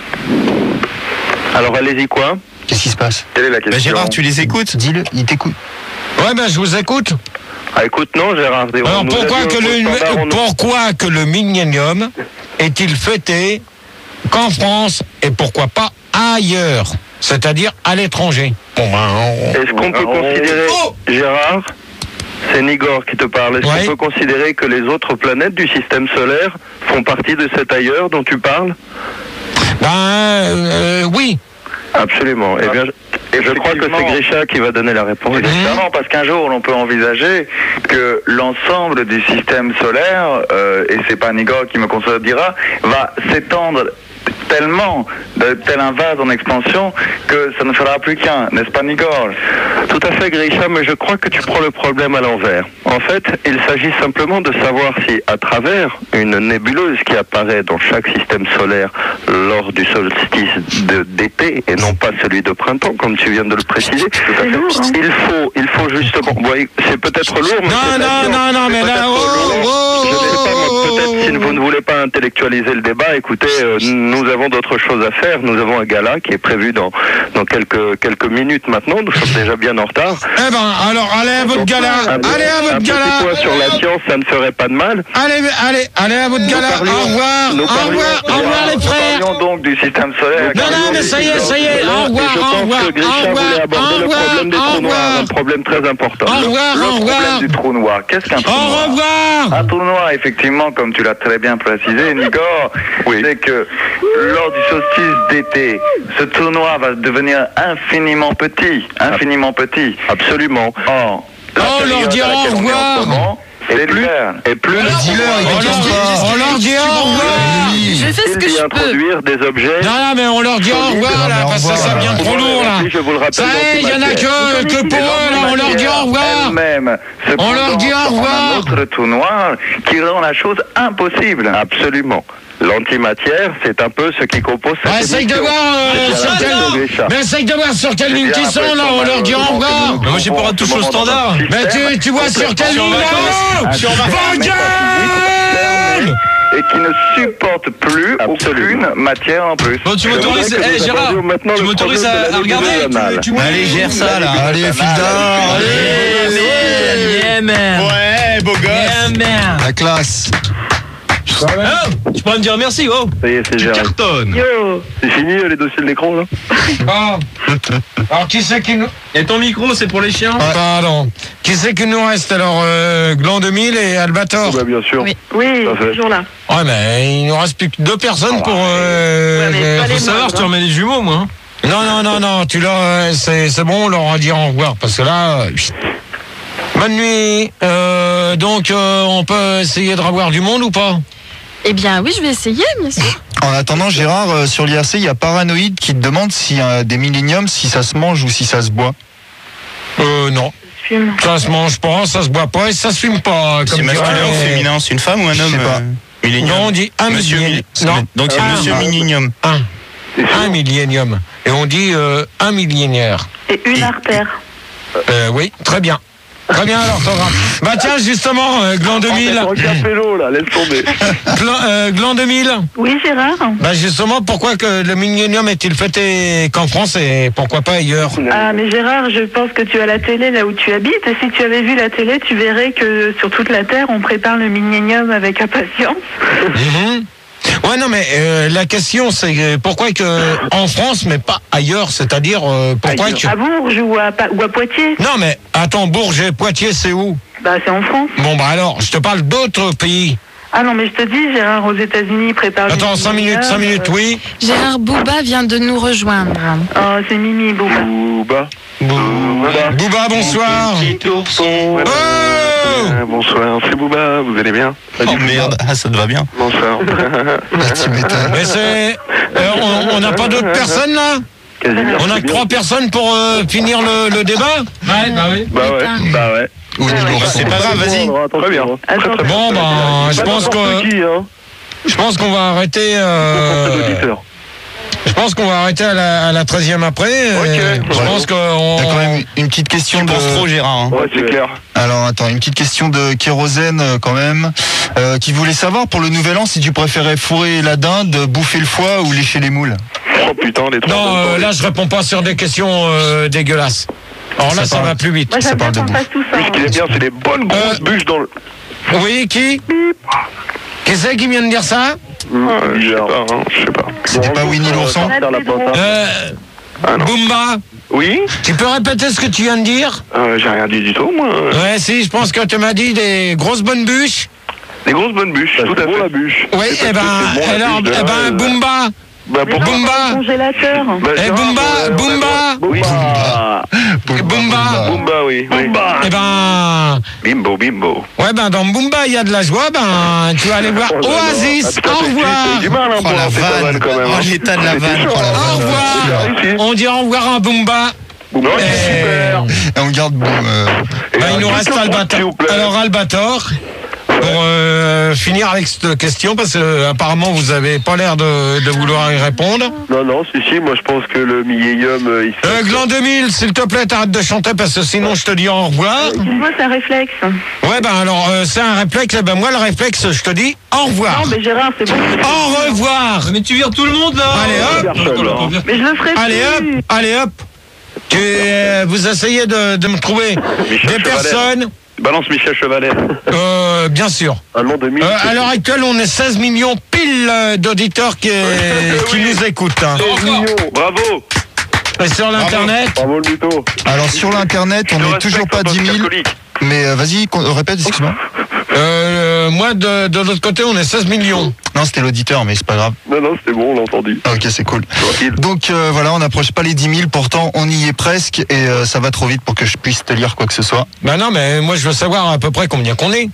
Alors, allez-y, quoi? Qu'est-ce qui se passe? Quelle est la question? Bah, Gérard, tu les écoutes? Dis-le, il t'écoute. Ouais, ben je vous écoute. Ah, écoute, non, Gérard. Alors, pourquoi que, le, pourquoi que le Millennium est-il fêté qu'en France et pourquoi pas ailleurs? C'est-à-dire à l'étranger. Est-ce qu'on peut considérer... Oh Gérard, c'est Nigor qui te parle. Est-ce Ouais. qu'on peut considérer que les autres planètes du système solaire font partie de cet ailleurs dont tu parles? Ben, euh, oui. Absolument. Eh bien, je, je crois que c'est Grisha qui va donner la réponse. Exactement, parce qu'un jour, on peut envisager que l'ensemble du système solaire, euh, et c'est pas Nigor qui me contredira, va s'étendre tellement, de, tel un vase en expansion, que ça ne fera plus qu'un, n'est-ce pas Nigor? Tout à fait, Grisha, mais je crois que tu prends le problème à l'envers. En fait, il s'agit simplement de savoir si, à travers une nébuleuse qui apparaît dans chaque système solaire lors du solstice de- d'été, et non pas celui de printemps, comme tu viens de le préciser, il faut, il faut justement... Bon, c'est peut-être lourd, mais... Non, c'est non, la science. non, non, C'est mais là, peut-être oh, lourd. oh, Je ne sais pas, moi, oh, peut-être si vous ne voulez pas intellectualiser le débat, écoutez, euh, nous avons d'autres choses à faire. Nous avons un gala qui est prévu dans, dans quelques, quelques minutes maintenant. Nous sommes déjà bien en retard. Eh ben, alors, allez à votre gala. Un, Allez à un votre petit gala. point sur la science, ça ne ferait pas de mal. Allez, allez, allez à votre gala. parlions- Au revoir. nous Au parlions- revoir. Au revoir, les Nous frères. parlions donc du système solaire. Non, non, mais ça y est, ça y est. Au Et revoir, je au pense revoir, que au Grisha revoir, voulait aborder au le revoir, problème des au trous noirs, revoir. un problème très important. Au revoir, Le au problème revoir. du trou noir. Qu'est-ce qu'un trou Au noir? revoir. Un trou noir, effectivement, comme tu l'as très bien précisé, Nigor, Oui. c'est que lors du solstice d'été, ce trou noir va devenir infiniment petit, infiniment petit. Absolument. Or, la Oh, période leur dire à laquelle au on est en revoir. ce moment, c'est plus, l'hiver. et plus le Dis-leur, il On va leur dit, pas. on leur dit au revoir. Je fais ce que d'y je peux. introduire des objets. Non, non, mais on leur dit au revoir, là, parce que ça devient trop lourd, là. Je vous le rappelle. Ça y est, il y en a que, que pour eux, là, on leur dit au revoir. Elle-même se On leur dit au condense en revoir. un autre trou noir qui rend la chose impossible. Absolument. L'antimatière, c'est un peu ce qui compose cette Ah, essaye de émission. voir euh, C'est sur bien quelle... la Grisha. Mais essaye de voir sur quelle ligne ils sont, là, on leur dit au revoir. Mais moi, j'ai pas touché au standard. Mais tu, tu vois sur quelle ligne, là? Sur Vos gueules! et qui ne supporte plus aucune matière en plus. Bon, tu Je m'autorises, voudrais que eh nous Gérard, abordions maintenant tu le m'autorises problème de à, la à regarder nébuleuse anale. tu, tu me- Allez, gère ça là. Allez, Fildar. Yeah, man. Ouais, beau gosse. Yeah, man. La classe. Oh, tu pourrais me dire merci, oh. Ça y est, c'est géré. Cartonne. Yo. C'est fini les dossiers de l'écran là? Bon. Alors, qui c'est qui nous... Et ton micro, c'est pour les chiens? Pardon. Qui c'est qui nous reste, alors, euh, Gland deux mille et Albator? Bah, bien sûr. Oui. Oui, Tout à fait. toujours là. Ouais, mais il nous reste plus que deux personnes pour... Euh, Ouais, mais euh, pas les Faut savoir, moindres, tu remets les jumeaux, moi. hein. Non, non, non, non, tu leur, euh, c'est, c'est bon, on leur a dit au revoir, parce que là, euh, chut. Bonne nuit. Euh, donc, euh, on peut essayer de revoir du monde ou pas? Eh bien, oui, je vais essayer, bien sûr. En attendant, Gérard, euh, sur l'I R C, il y a Paranoïde qui te demande si euh, des milléniums, si ça se mange ou si ça se boit. Euh, non. Fume. Ça se mange pas, ça se boit pas et ça se fume pas. C'est comme masculin dirait- ou féminin? C'est une femme ou un Je homme? sais pas. euh, Millénium. Non, on dit un Monsieur millénium. Milli- Non, Donc c'est un, Monsieur un, Millénium. un, un millénium. Et on dit euh, un millénaire. Et une artère. Euh, oui, très bien. Très bien l'orthographe. Bah tiens, justement, euh, Gland deux mille. Un café l'eau là, laisse tomber. Gland, euh, Gland deux mille. Oui, Gérard. Bah justement, pourquoi que le millénium est-il fêté qu'en France et pourquoi pas ailleurs? Ah, mais Gérard, je pense que tu as la télé là où tu habites. Et si tu avais vu la télé, tu verrais que sur toute la Terre, on prépare le millénium avec impatience. Mhm. Ouais, non, mais euh, la question, c'est euh, pourquoi que en France, mais pas ailleurs, c'est-à-dire euh, pourquoi que... À Bourges ou à, Pa- ou à Poitiers. Non, mais attends, Bourges et Poitiers, c'est où? Bah, c'est en France. Bon, bah alors, je te parle d'autres pays. Ah non, mais je te dis, Gérard, aux États-Unis, ils préparent le Attends, cinq minutes, millénium, cinq minutes, euh, oui. Gérard Bouba vient de nous rejoindre. Oh, c'est Mimi, Bouba. Bouba. Bouba, Bouba, bonsoir. Petit ourson. Oh Euh, bonsoir, c'est Bouba, vous allez bien? Oh merde, ah, ça te va bien. Bonsoir. Là, tu m'étonnes. Mais c'est... euh, on- on n'a pas d'autres personnes, là? Casimir, On a c'est que bien. trois personnes pour euh, finir le, le débat? Ouais, bah oui. Bah ouais, bah ouais. Ou une bourse. C'est pas grave, vas-y. Très bien. Attends. Bon, ben, je Pas pense n'importe que... qui, hein. Je pense qu'on va arrêter... N'importe Euh, auditeur. je pense qu'on va arrêter à la, à la treizième après. Ok. euh, Je Ouais. pense qu'on... Il y a quand même une petite question Tu de... penses trop, Gérard. hein. Ouais, c'est clair. Alors attends, une petite question de Kérosène euh, quand même, euh, qui voulait savoir pour le nouvel an si tu préférais fourrer la dinde, bouffer le foie ou lécher les moules. Oh putain, les trois. Non, euh, là, je réponds pas sur des questions euh, dégueulasses. Alors là, Ça ça parle. va plus vite. Moi, Ça j'aime bien parle qu'on de fasse tout ça. Ce qu'il est bien, c'est des bonnes grosses Euh, bûches dans le. Oui, qui? Qui c'est qui vient de dire ça? Euh, je sais pas, hein, je sais pas. C'était pas Winnie l'ourson? Euh, Ah non. Boomba, Oui. Tu peux répéter ce que tu viens de dire? euh, J'ai rien dit du tout, moi. Ouais, si, je pense que tu m'as dit des grosses bonnes bûches. Des grosses bonnes bûches, Ça, tout c'est à bon, fait. la bûche. Oui, C'est eh parce ben, que c'est bon, la alors, bûche, eh là, ben, euh, Boomba. Bah, Mais pour non, Boomba. dans le congélateur. Bah, Eh, Gérard, Boomba, euh, on a- Boomba. Oui. Ah. Boomba. Boomba, oui. oui. Eh ben, Bimbo, bimbo. ouais, ben, dans Boomba, il y a de la joie, ben, tu vas aller voir Oh là là. Oasis. Ah, putain, Au t'as- t'as eu du revoir. mal, hein, Oh pour la lancer ta vanne, vanne, quand même. oh hein. l'état de la C'était vanne. chaud, Oh la hein. Au revoir. Ici. On dit au revoir à Boomba. Non, Eh, super. Et on garde. euh, Et ben, un il nous truc reste de prendre, Albator. s'il vous plaît. Alors, Albator. Pour euh, finir avec cette question, parce que euh, apparemment vous avez pas l'air de, de vouloir y répondre. Non, non, si, si, moi je pense que le millénium, euh, il Euh, Gland deux mille, s'il te plaît, t'arrêtes de chanter parce que sinon je te dis au revoir. Excuse-moi, c'est un réflexe. Ouais, ben alors euh, c'est un réflexe, eh ben moi le réflexe, je te dis au revoir. Non, mais Gérard, c'est bon. Au revoir. Mais tu vires tout le monde là. Allez, hop. personne, là. Mais je le ferai Allez hop, plus. allez hop. Tu, euh, vous essayez de, de me trouver Michel des Chevalet. personnes, Balance Michel Chevalet. euh, bien sûr. Un an deux mille. Euh, à l'heure actuelle, on est seize millions pile euh, d'auditeurs qui, qui oui. nous écoutent. hein. Bravo. Et sur l'internet, Bravo le mytho. Alors sur l'internet, Je te on n'est respecte toujours pas en tant dix que mille. catholique. Mais euh, vas-y, con- répète, excuse-moi. euh, moi de, de l'autre côté, on est seize millions. Non, c'était l'auditeur, mais c'est pas grave. Non, non, c'était bon, on l'a entendu. Ah, ok, c'est cool. Tranquille. Donc euh, voilà, on n'approche pas les dix mille, pourtant on y est presque et euh, ça va trop vite pour que je puisse te lire quoi que ce soit. Ben non, mais moi je veux savoir à peu près combien qu'on est.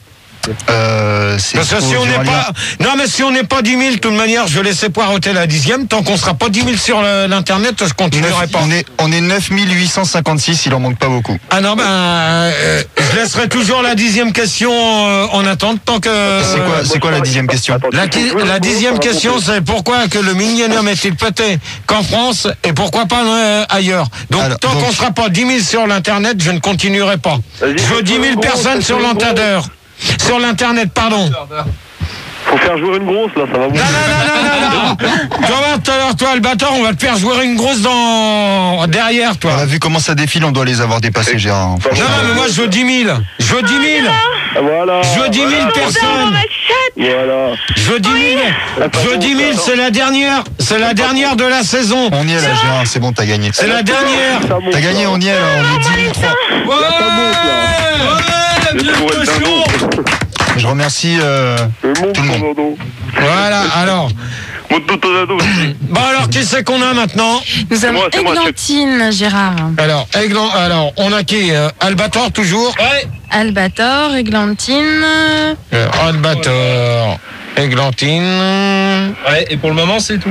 Euh, c'est Parce que trop si on dur à n'est lire. pas, non mais si on n'est pas dix mille, de toute manière, je laissais poireauter la dixième. Tant qu'on sera pas dix mille sur le- l'internet, je continuerai Neuf- pas. on est, on est neuf mille huit cent cinquante-six, il en manque pas beaucoup. Ah non, ben, euh, je laisserai toujours la dixième question euh, en attente tant que. C'est quoi, c'est quoi la dixième question? La, qui- la dixième question, c'est pourquoi que le millénium est-il pété qu'en France et pourquoi pas euh, ailleurs. Donc Alors, tant donc- qu'on sera pas dix mille sur l'internet, je ne continuerai pas. Vas-y, Je veux dix mille fais-toi une personnes grosse, sur fais-toi une l'internet. Sur l'internet, pardon. Faut faire jouer une grosse, là, ça va Non, non, non, non, non, non. Tu vas voir tout à l'heure, toi, Albator, on va te faire jouer une grosse dans derrière, toi. On a vu comment ça défile, on doit les avoir dépassés, Gérard. Non, non, mais moi, je veux dix mille. Je veux dix mille. Voilà. Je veux dix mille personnes. Voilà. Je veux dix mille. Je veux dix mille, c'est la dernière. C'est la dernière de la saison. On y est là, Gérard, c'est bon, t'as gagné. C'est la dernière. Ça monte, T'as gagné, là. on y est là, on est dix mille trois. Ouais, Le bien tour est cochon. dingo. Je remercie euh, Le monde tout le monde. Commando. Voilà, alors. Mon totorado. Bon, alors, qui c'est qu'on a maintenant? Nous avons moi, c'est moi, Églantine, Gérard. Alors, Aiglan, alors, on a qui euh, Albator, toujours? Ouais. Albator, Églantine. Euh, Albator, Églantine. Ouais, et pour le moment, c'est tout.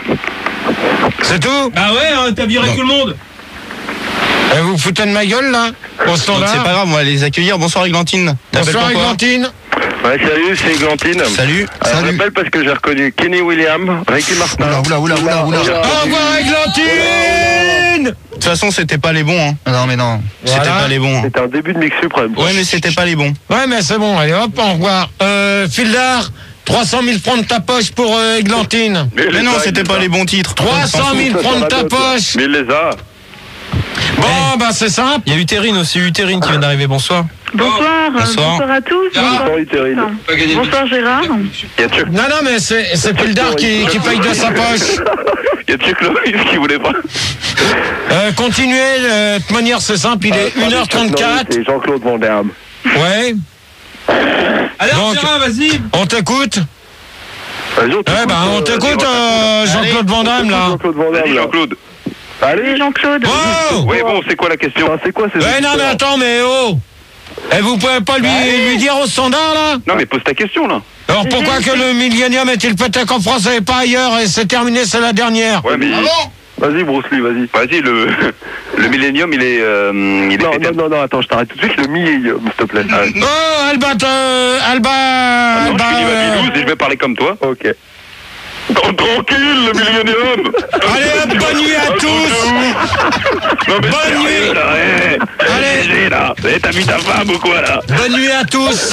C'est tout? Bah ouais, hein, t'as viré Non. tout le monde. Eh, vous foutez de ma gueule, là? Au Donc standard? c'est pas grave, on va les accueillir. Bonsoir Églantine. T'appelles Bonsoir, pourquoi? Églantine. Ouais, salut, c'est Églantine. Salut. Alors, je Salut. m'appelle parce que j'ai reconnu Kenny Williams, Ricky Martin. Oula, oula, oula, oula, oula. Au revoir, Églantine. De toute façon, c'était pas les bons. Hein. Non, mais non. C'était Voilà. pas les bons. hein. C'était un début de mix suprême. Ouais, mais c'était pas les bons. Ouais, mais c'est bon, allez, hop, au revoir. Euh, Fildar, trois cent mille francs de ta poche pour euh, Églantine. Mais, il Mais les non, a, c'était il pas les a. les bons titres. trois cent mille francs de ta poche. Mais il les a. Bon, bah c'est simple. Il y a Utérine aussi, Utérine qui vient d'arriver. Bonsoir. Bonsoir, euh, Bonsoir. bonsoir à tous. Bonsoir, Utérine. Bonsoir, bonsoir Gérard. Il y a Chuck, Non, non, mais c'est c'est Fildar qui, qui paye de sa poche. il y a Chuck Norris qui voulait pas. Euh, continuez, euh, de toute manière, c'est simple, il est une heure trente-quatre. Et Jean-Claude Van Damme. Ouais, Alors, Donc- Gérard, vas-y. on t'écoute. Vas-y, on Ouais, t'écoute, bah on euh, t'écoute, euh, Jean-Claude Van Damme, là. Jean-Claude Van Damme, Vas-y, là. Jean-Claude. Allez, Salut Jean-Claude. Oh Ouais, bon, c'est quoi la question? Enfin, c'est quoi ces Ouais, non, mais attends, mais oh. Et vous pouvez pas lui, lui dire au standard, là? Non, mais pose ta question, là. Alors pourquoi que le millénium est-il pété qu'en France et pas ailleurs et c'est terminé, c'est la dernière? Ouais, mais. Vas-y, Bruce Lee, vas-y. Vas-y, le, le millénium, il est. euh, il est Non, pété. non, non, non, attends, je t'arrête tout de suite. Le millénium, s'il te plaît. Ah, Oh, Alba, euh, Alba, ah non, Alba, je suis euh, Babilouz et je vais parler comme toi. Ok. Oh, tranquille, le millénium. Allez, hop, bonne nuit à tous. Non, mais Bonne sérieux, nuit. là, ouais. Allez. G G, là? Eh, t'as vu ta femme ou quoi là? Bonne nuit à tous.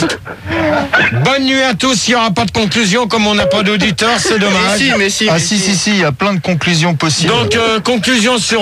Bonne nuit à tous. Il n'y aura pas de conclusion comme on n'a pas d'auditeurs, c'est dommage. Mais si, mais si. Ah mais si, si, si, il y a plein de conclusions possibles. Donc, euh, conclusion sur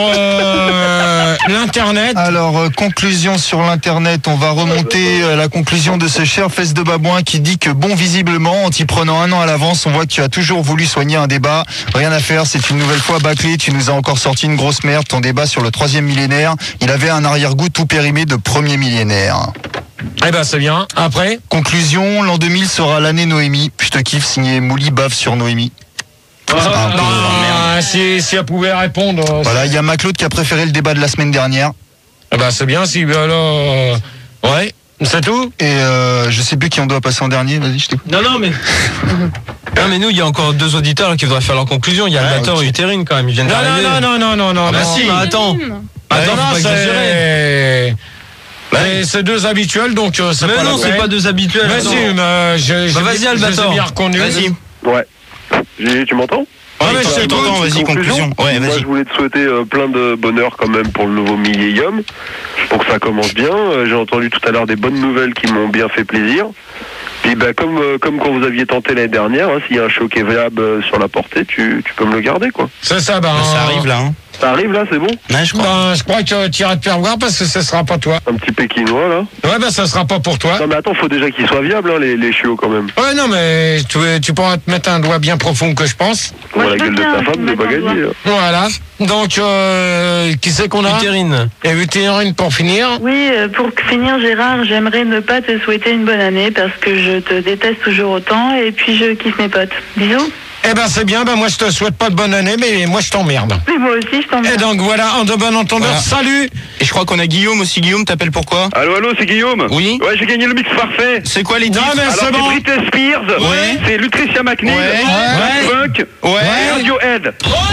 euh, l'Internet. Alors, euh, conclusion sur l'Internet, on va remonter euh, la conclusion de ce cher fesse de babouin qui dit que bon, visiblement, en t'y prenant un an à l'avance, on voit que tu as toujours voulu soigner un débat. Rien à faire, c'est une nouvelle fois bâclé. Tu nous as encore sorti une grosse merde. Ton débat sur le troisième millénaire, il avait un arrière-goût tout périmé de premier millénaire. Eh ben, c'est bien. Après. Conclusion, l'an deux mille sera l'année Noémie. Je te kiffe, signé Mouli bave sur Noémie. Ah, non, si, si elle pouvait répondre. euh, Voilà, il y a Maclaude qui a préféré le débat de la semaine dernière. Eh ben, c'est bien. Si alors, euh, ouais, c'est tout. Et euh, je sais plus qui on doit passer en dernier. Vas-y, je t'écoute. Non, non, mais. Non, mais nous, il y a encore deux auditeurs là, qui voudraient faire leur conclusion. Il y a Albator et Utérine quand même. Ils viennent Non, d'arriver. non, non, non, non, non. Ah bah non. si, mais attends. Attends, non, faut pas exagérer. c'est. Mais c'est deux habituels, donc euh, c'est Mais pas non, la c'est peine. pas deux habituels. Mais non. si, mais euh, je, Bah, je- vas-y, je les ai Albator. bien reconnus. Vas-y. Ouais. Gigi, tu m'entends? Ouais, mais je t'entends, vas-y, conclusion. Ouais, Moi, vas-y. je voulais te souhaiter euh, plein de bonheur quand même pour le nouveau millénium, pour que ça commence bien. Euh, J'ai entendu tout à l'heure des bonnes nouvelles qui m'ont bien fait plaisir. Puis bah, comme, euh, comme quand vous aviez tenté l'année dernière, hein, s'il y a un choc éveillable euh, sur la portée, tu, tu peux me le garder, quoi. C'est ça, ben. Ça arrive là, hein. Ça arrive là, c'est bon? Ouais, je crois. Ben, je crois que tu iras te faire voir parce que ce sera pas toi. Un petit pékinois là. Ouais, ben ça sera pas pour toi. Non mais attends, faut déjà qu'ils soient viables, hein, les, les chiots quand même. Ouais, non, mais tu, tu pourras te mettre un doigt bien profond que je pense. Pour Moi, la je veux gueule de bien, ta je femme, veux c'est pas mettre un gagné. doigt. hein. Voilà. Donc, euh, qui c'est qu'on a? Utérine. Et Utérine pour finir. Oui, euh, pour finir, Gérard, j'aimerais ne pas te souhaiter une bonne année parce que je te déteste toujours autant et puis je kiffe mes potes. Bisous. Eh ben, c'est bien. Ben, moi, je te souhaite pas de bonne année, mais moi, je t'emmerde. Mais moi aussi, je Et t'emmerde. donc, voilà, en de bon entendeur, Voilà. salut. Et je crois qu'on a Guillaume aussi. Guillaume, t'appelles pourquoi? Allô, allô, c'est Guillaume. Oui. Ouais, j'ai gagné le mix parfait. C'est quoi les Non, titres? mais Alors, c'est c'est bon. Britney Spears, Ouais. c'est Lutricia McNeil, Ouais. Daft Punk, Ouais. et Radiohead.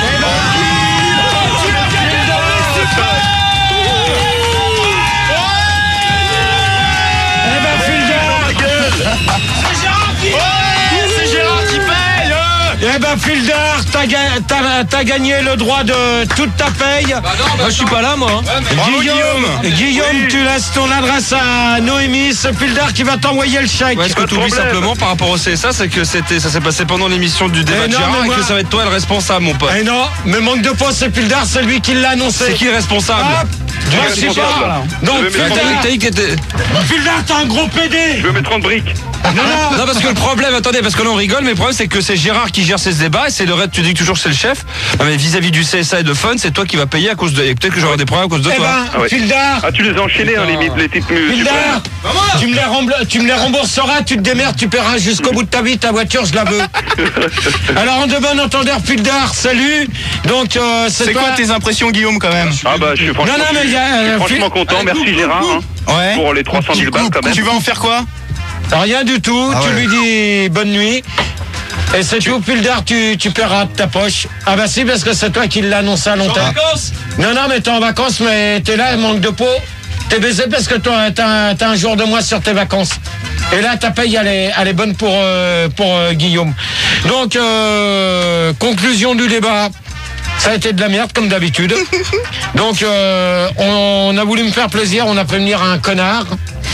Eh ben, Fildar. C'est Gérard qui paye. Eh ben, Fildar, t'as, ga- t'as- t'as gagné le droit de toute ta paye. Moi, je suis pas là, moi. hein. Bravo, Guillaume. Guillaume, tu laisses ton adresse à Noémie. C'est Fildar qui va t'envoyer le chèque. Ouais, ce que Pas de tu oublies problème. simplement par rapport au C S A, c'est que c'était, ça s'est passé pendant l'émission du débat Eh de non, Gérard mais et moi- que ça va être toi le responsable, mon pote. Eh non, mais manque de peau, c'est Fildar, c'est lui qui l'a annoncé. C'est qui le responsable? Hop, Qui est moi, je sais responsable, pas. là Donc, Je vais mettre Fildar, T'as dit que t'étais- Fildar, t'es un gros pédé. Je vais mettre trente briques. Non, non. Non, parce que le problème, attendez, parce que là on rigole, mais le problème c'est que c'est Gérard qui gère ces débats et c'est le reste, tu dis que toujours c'est le chef. Non, mais vis-à-vis du C S A et de Fun, c'est toi qui vas payer à cause de. et peut-être que j'aurai des problèmes à cause de Eh toi. ben, Ah ouais. Fildar, Ah, tu les as enchaînés, hein, les, les titres mu- Fildar, super. tu me, les rembla- tu me les rembourseras, tu te démerdes, tu paieras jusqu'au bout de ta vie, ta voiture, je la veux. Alors, en de bon entendeur, Fildar, salut. Donc, euh, c'est C'est toi. quoi tes impressions, Guillaume, quand même? Ah bah, je suis franchement, Non, non, mais il y a, je suis euh, franchement Phil- content. Merci Gérard hein, Ouais. pour les trois cent mille balles quand même. Tu vas en faire quoi? Rien du tout, Ah tu ouais. lui dis bonne nuit. Et c'est tout, Fildar, tu, tu paieras de ta poche. Ah bah si, parce que c'est toi qui l'as annoncé à longtemps. Non, non, mais t'es en vacances, mais t'es là, manque de peau. T'es baisé parce que toi, t'as, un- t'as un jour de moins sur tes vacances. Et là, ta paye, elle est, elle est bonne pour, euh, pour euh, Guillaume. Donc, euh, conclusion du débat. Ça a été de la merde, comme d'habitude. Donc, euh, on, on a voulu me faire plaisir, on a fait venir un connard.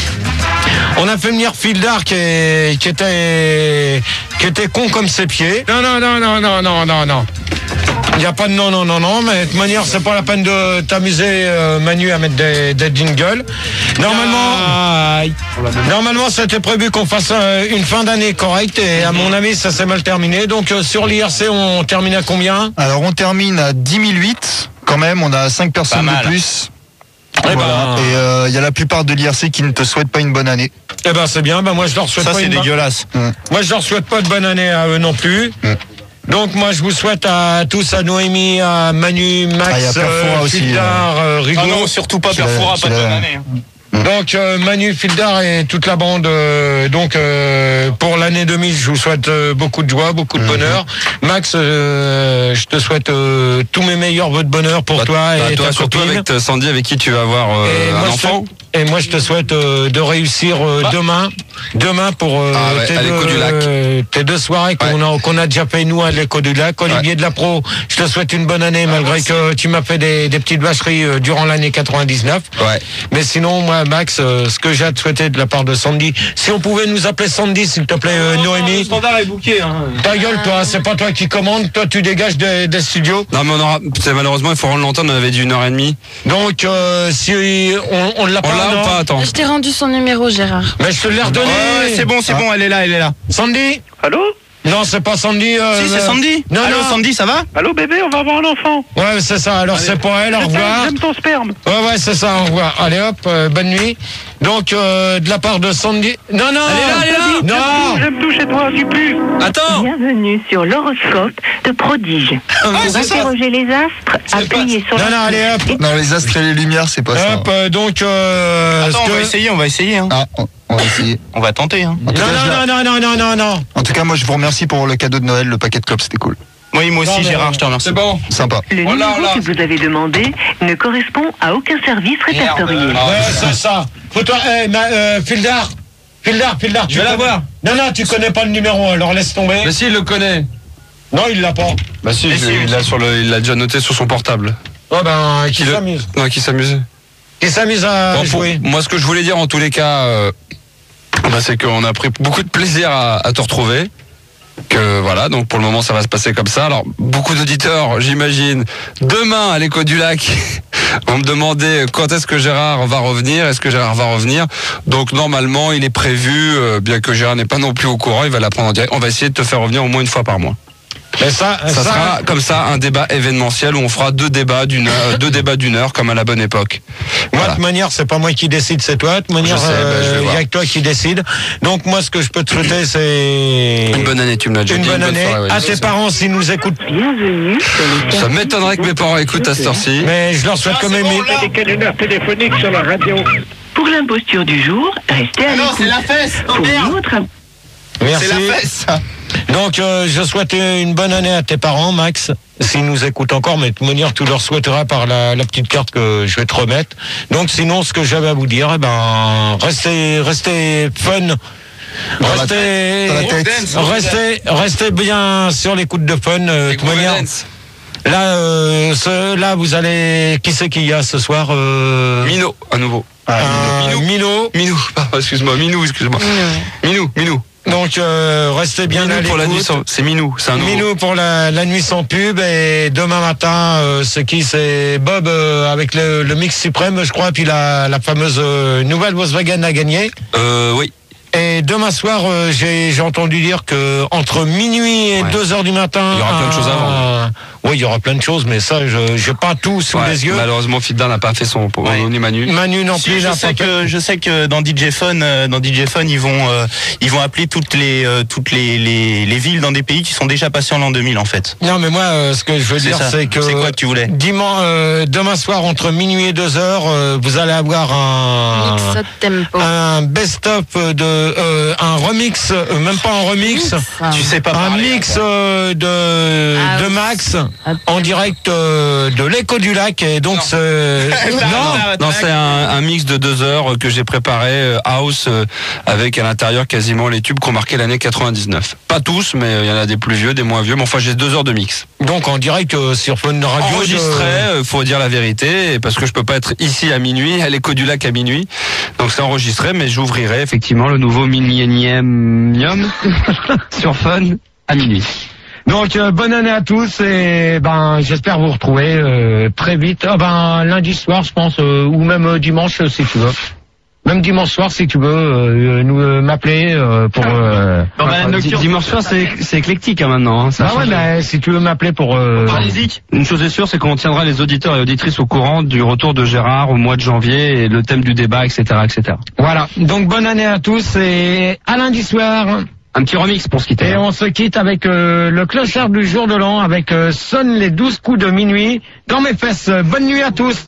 On a fait venir Fildar qui, est- qui était qui était con comme ses pieds. Non, non, non, non, non, non, non, non. Il n'y a pas de non, non, non, non, mais de toute manière, c'est pas la peine de t'amuser, euh, Manu, à mettre des, des jingles. Normalement, normalement, c'était prévu qu'on fasse euh, une fin d'année correcte et à mon avis, ça s'est mal terminé. Donc, euh, sur l'I R C, on termine à combien? Alors on termine à dix mille huit quand même, on a cinq personnes Pas mal. de plus. Eh Voilà. ben- Et euh, il y a la plupart de l'I R C qui ne te souhaitent pas une bonne année. Eh ben, c'est bien. Ben, moi, je leur souhaite Ça, pas c'est une bonne- dégueulasse. Moi, je leur souhaite pas de bonne année à eux non plus. Mm. Donc, moi, je vous souhaite à tous, à Noémie, à Manu, Max, Ah, il y a Père Fouras aussi, Fildar, euh, Rigaud. Ah non, surtout pas C'est Père la- Fouras, c'est pas de la- bonne année. Donc, euh, Manu, Fildar et toute la bande. euh, donc, euh, pour l'année deux mille, je vous souhaite euh, beaucoup de joie, beaucoup de bonheur. Max, euh, je te souhaite euh, tous mes meilleurs vœux de bonheur pour Bah, toi bah, et toi, ta surtout copine. avec ta Sandy avec qui tu vas avoir euh, Et un moi, je enfant. te- et moi, je te souhaite euh, de réussir euh, Bah. demain. demain pour euh, ah ouais, tes, à deux, l'écho du lac. euh, tes deux soirées qu'on ouais. a, qu'on a déjà fait nous à l'écho du lac. Olivier ouais. de la Pro, je te souhaite une bonne année, ah, malgré merci. que tu m'as fait des, des petites vacheries euh, durant l'année quatre-vingt-dix-neuf. Ouais. Mais sinon, moi, Max, euh, ce que j'ai à te souhaiter de la part de Sandy, si on pouvait nous appeler Sandy, s'il te plaît, euh, non, Noémie. Non, le standard est booké. Hein. Ta gueule, toi, c'est pas toi qui commande, toi tu dégages des, des studios. Non, mais on aura, c'est malheureusement, il faut rendre l'antenne, on avait dit une heure et demie. Donc, euh, si on, on l'a pas, on l'a ou pas, attends. Je t'ai rendu son numéro, Gérard. Mais je te l'ai redonné. Ouais, c'est bon, c'est ah. bon, elle est là, elle est là. Sandy? Allô? Non, c'est pas Sandy. Euh, si, c'est Sandy. Non, Allô, non. Sandy, ça va? Allô, bébé, on va avoir un enfant. Ouais, c'est ça. Alors, c'est pour elle, au revoir. J'aime ton sperme. Ouais, ouais, c'est ça, au revoir. Allez, hop, euh, bonne nuit. Donc, euh, de la part de Sandy. Non, non. Elle est là, elle est là. Non. J'aime toucher toi, tu pues. Attends. Bienvenue sur l'horoscope de Prodige. Ah, Vous interrogez les astres, appuyez sur Non, non, allez, hop. Non, les astres et les lumières, c'est pas ça. Hop, euh, donc, euh. Attends, on que... va essayer, on va essayer. Hein. Ah, on, on va essayer. On va tenter. Hein. Non, cas, non, non, non, non, non, non. En tout cas, moi, je vous remercie pour le cadeau de Noël, le paquet de clopes, c'était cool. Oui, moi aussi, non, Gérard, mais... je te remercie. C'est bon. Sympa. Le oh là, numéro là. que vous avez demandé ne correspond à aucun service répertorié. Ouais, c'est ça. Faut-toi, eh, ma, euh, Fildar. Fildar, Fildar, tu Je vais connais... l'avoir. Non, non, tu connais pas le numéro, alors laisse tomber. Mais si, il le connaît. Non, il l'a pas. Bah si, si, il l'a sur le, il l'a déjà noté sur son portable. Oh ben, qui le- s'amuse. Ouais, qui s'amuse. Qui s'amuse à Bon, pour- jouer. moi, ce que je voulais dire en tous les cas, euh, bah, c'est qu'on a pris beaucoup de plaisir à, à te retrouver. Que voilà, donc pour le moment ça va se passer comme ça. Alors beaucoup d'auditeurs, j'imagine, demain à l'écho du lac vont me demander quand est-ce que Gérard va revenir, est-ce que Gérard va revenir. Donc normalement il est prévu, euh, bien que Gérard n'est pas non plus au courant, il va l'apprendre en direct. On va essayer de te faire revenir au moins une fois par mois. Mais ça, Ça, ça, sera comme ça un débat événementiel où on fera deux débats d'une heure, deux débats d'une heure comme à la bonne époque. moi, Voilà. de toute manière, c'est pas moi qui décide, c'est toi. De toute manière, Je sais, bah, je vais il y voir. a que toi qui décide. Donc moi, ce que je peux te souhaiter, c'est Une bonne année, tu me l'as déjà une dit. bonne année. soirée, ouais, à c'est tes ça. parents, s'ils nous écoutent. Bienvenue sur les Ça m'étonnerait que mes parents écoutent à cette heure-ci. Mais je leur souhaite quand même une... Quelle heure téléphonique sur la radio. Pour l'imposture du jour, restez à Ah non, l'écoute. c'est la fesse. Oh Pour merde. une autre imp- Merci. C'est la fesse. ça. Donc, euh, je souhaite une bonne année à tes parents, Max, s'ils nous écoutent encore, mais de toute manière, tu leur souhaiteras par la, la petite carte que je vais te remettre. Donc, sinon, ce que j'avais à vous dire, eh ben, restez, restez fun. Dans la Restez, Dans la tête. restez, restez bien sur l'écoute de fun. euh, De toute manière, là, euh, ce, là, vous allez, qui c'est qu'il y a ce soir? euh, Mino, à nouveau. euh, Minou. Mino. Minou, pardon, excuse-moi, Minou, excuse-moi. Minou, Minou. Donc, euh, restez bien Minou à pour la nuit l'écoute. sans... C'est Minou, c'est un nouveau. Minou pour la, la nuit sans pub, et demain matin, euh, c'est qui? C'est Bob euh, avec le, le mix suprême, je crois, puis la, la fameuse euh, nouvelle Volkswagen à gagner. Euh, oui. Et demain soir, euh, j'ai j'ai entendu dire que entre minuit et Ouais. deux heures du matin, Il y aura plein de choses avant. Oui, il y aura plein de choses, mais ça, je j'ai pas tout sous Ouais, les yeux. Malheureusement, Fidda n'a pas fait son Ouais. ni Manu. Manu non Si, plus. je n'a sais pas que je sais que dans D J Phone, euh, dans D J Phone, ils vont euh, ils vont appeler toutes les euh, toutes les, les les villes dans des pays qui sont déjà passés en l'an deux mille en fait. Non, mais moi, euh, ce que je veux C'est dire, ça. c'est que C'est quoi que tu voulais? dimanche, euh, demain soir, entre minuit et deux heures, euh, vous allez avoir un Mix up tempo. un best-of de euh, un remix, euh, même pas un remix, Tu sais pas un parler, mix hein, euh, de Ah, de oui. Max en direct euh, de l'écho du lac, et donc c'est non. Non, c'est un, un mix de deux heures que j'ai préparé euh, house euh, avec à l'intérieur quasiment les tubes qui ont marqué l'année quatre-vingt-dix-neuf. Pas tous, mais il y en a des plus vieux, des moins vieux. Mais enfin, j'ai deux heures de mix. Donc en direct euh, sur Fun Radio. Enregistré, de- euh, faut dire la vérité, parce que je peux pas être ici à minuit, à l'écho du lac à minuit. Donc c'est enregistré, mais j'ouvrirai effectivement le nouveau Millennium sur Fun à minuit. Donc euh, bonne année à tous, et ben j'espère vous retrouver euh, très vite. Ah ben lundi soir, je pense, euh, ou même euh, dimanche euh, si tu veux. Même dimanche soir si tu veux euh, nous euh, m'appeler euh, pour. Euh, Dans Banane Nocturne. Dimanche soir, c'est c'est éclectique hein, maintenant. Hein, ça ah ouais, change. mais si tu veux m'appeler pour. Euh, Une chose est sûre, c'est qu'on tiendra les auditeurs et auditrices au courant du retour de Gérard au mois de janvier et le thème du débat, et cetera, et cetera. Voilà. Donc bonne année à tous, et à lundi soir. Un petit remix pour se quitter. Et on se quitte avec euh, le clochard du jour de l'an, avec euh, Sonne les douze coups de minuit dans mes fesses. Bonne nuit à tous.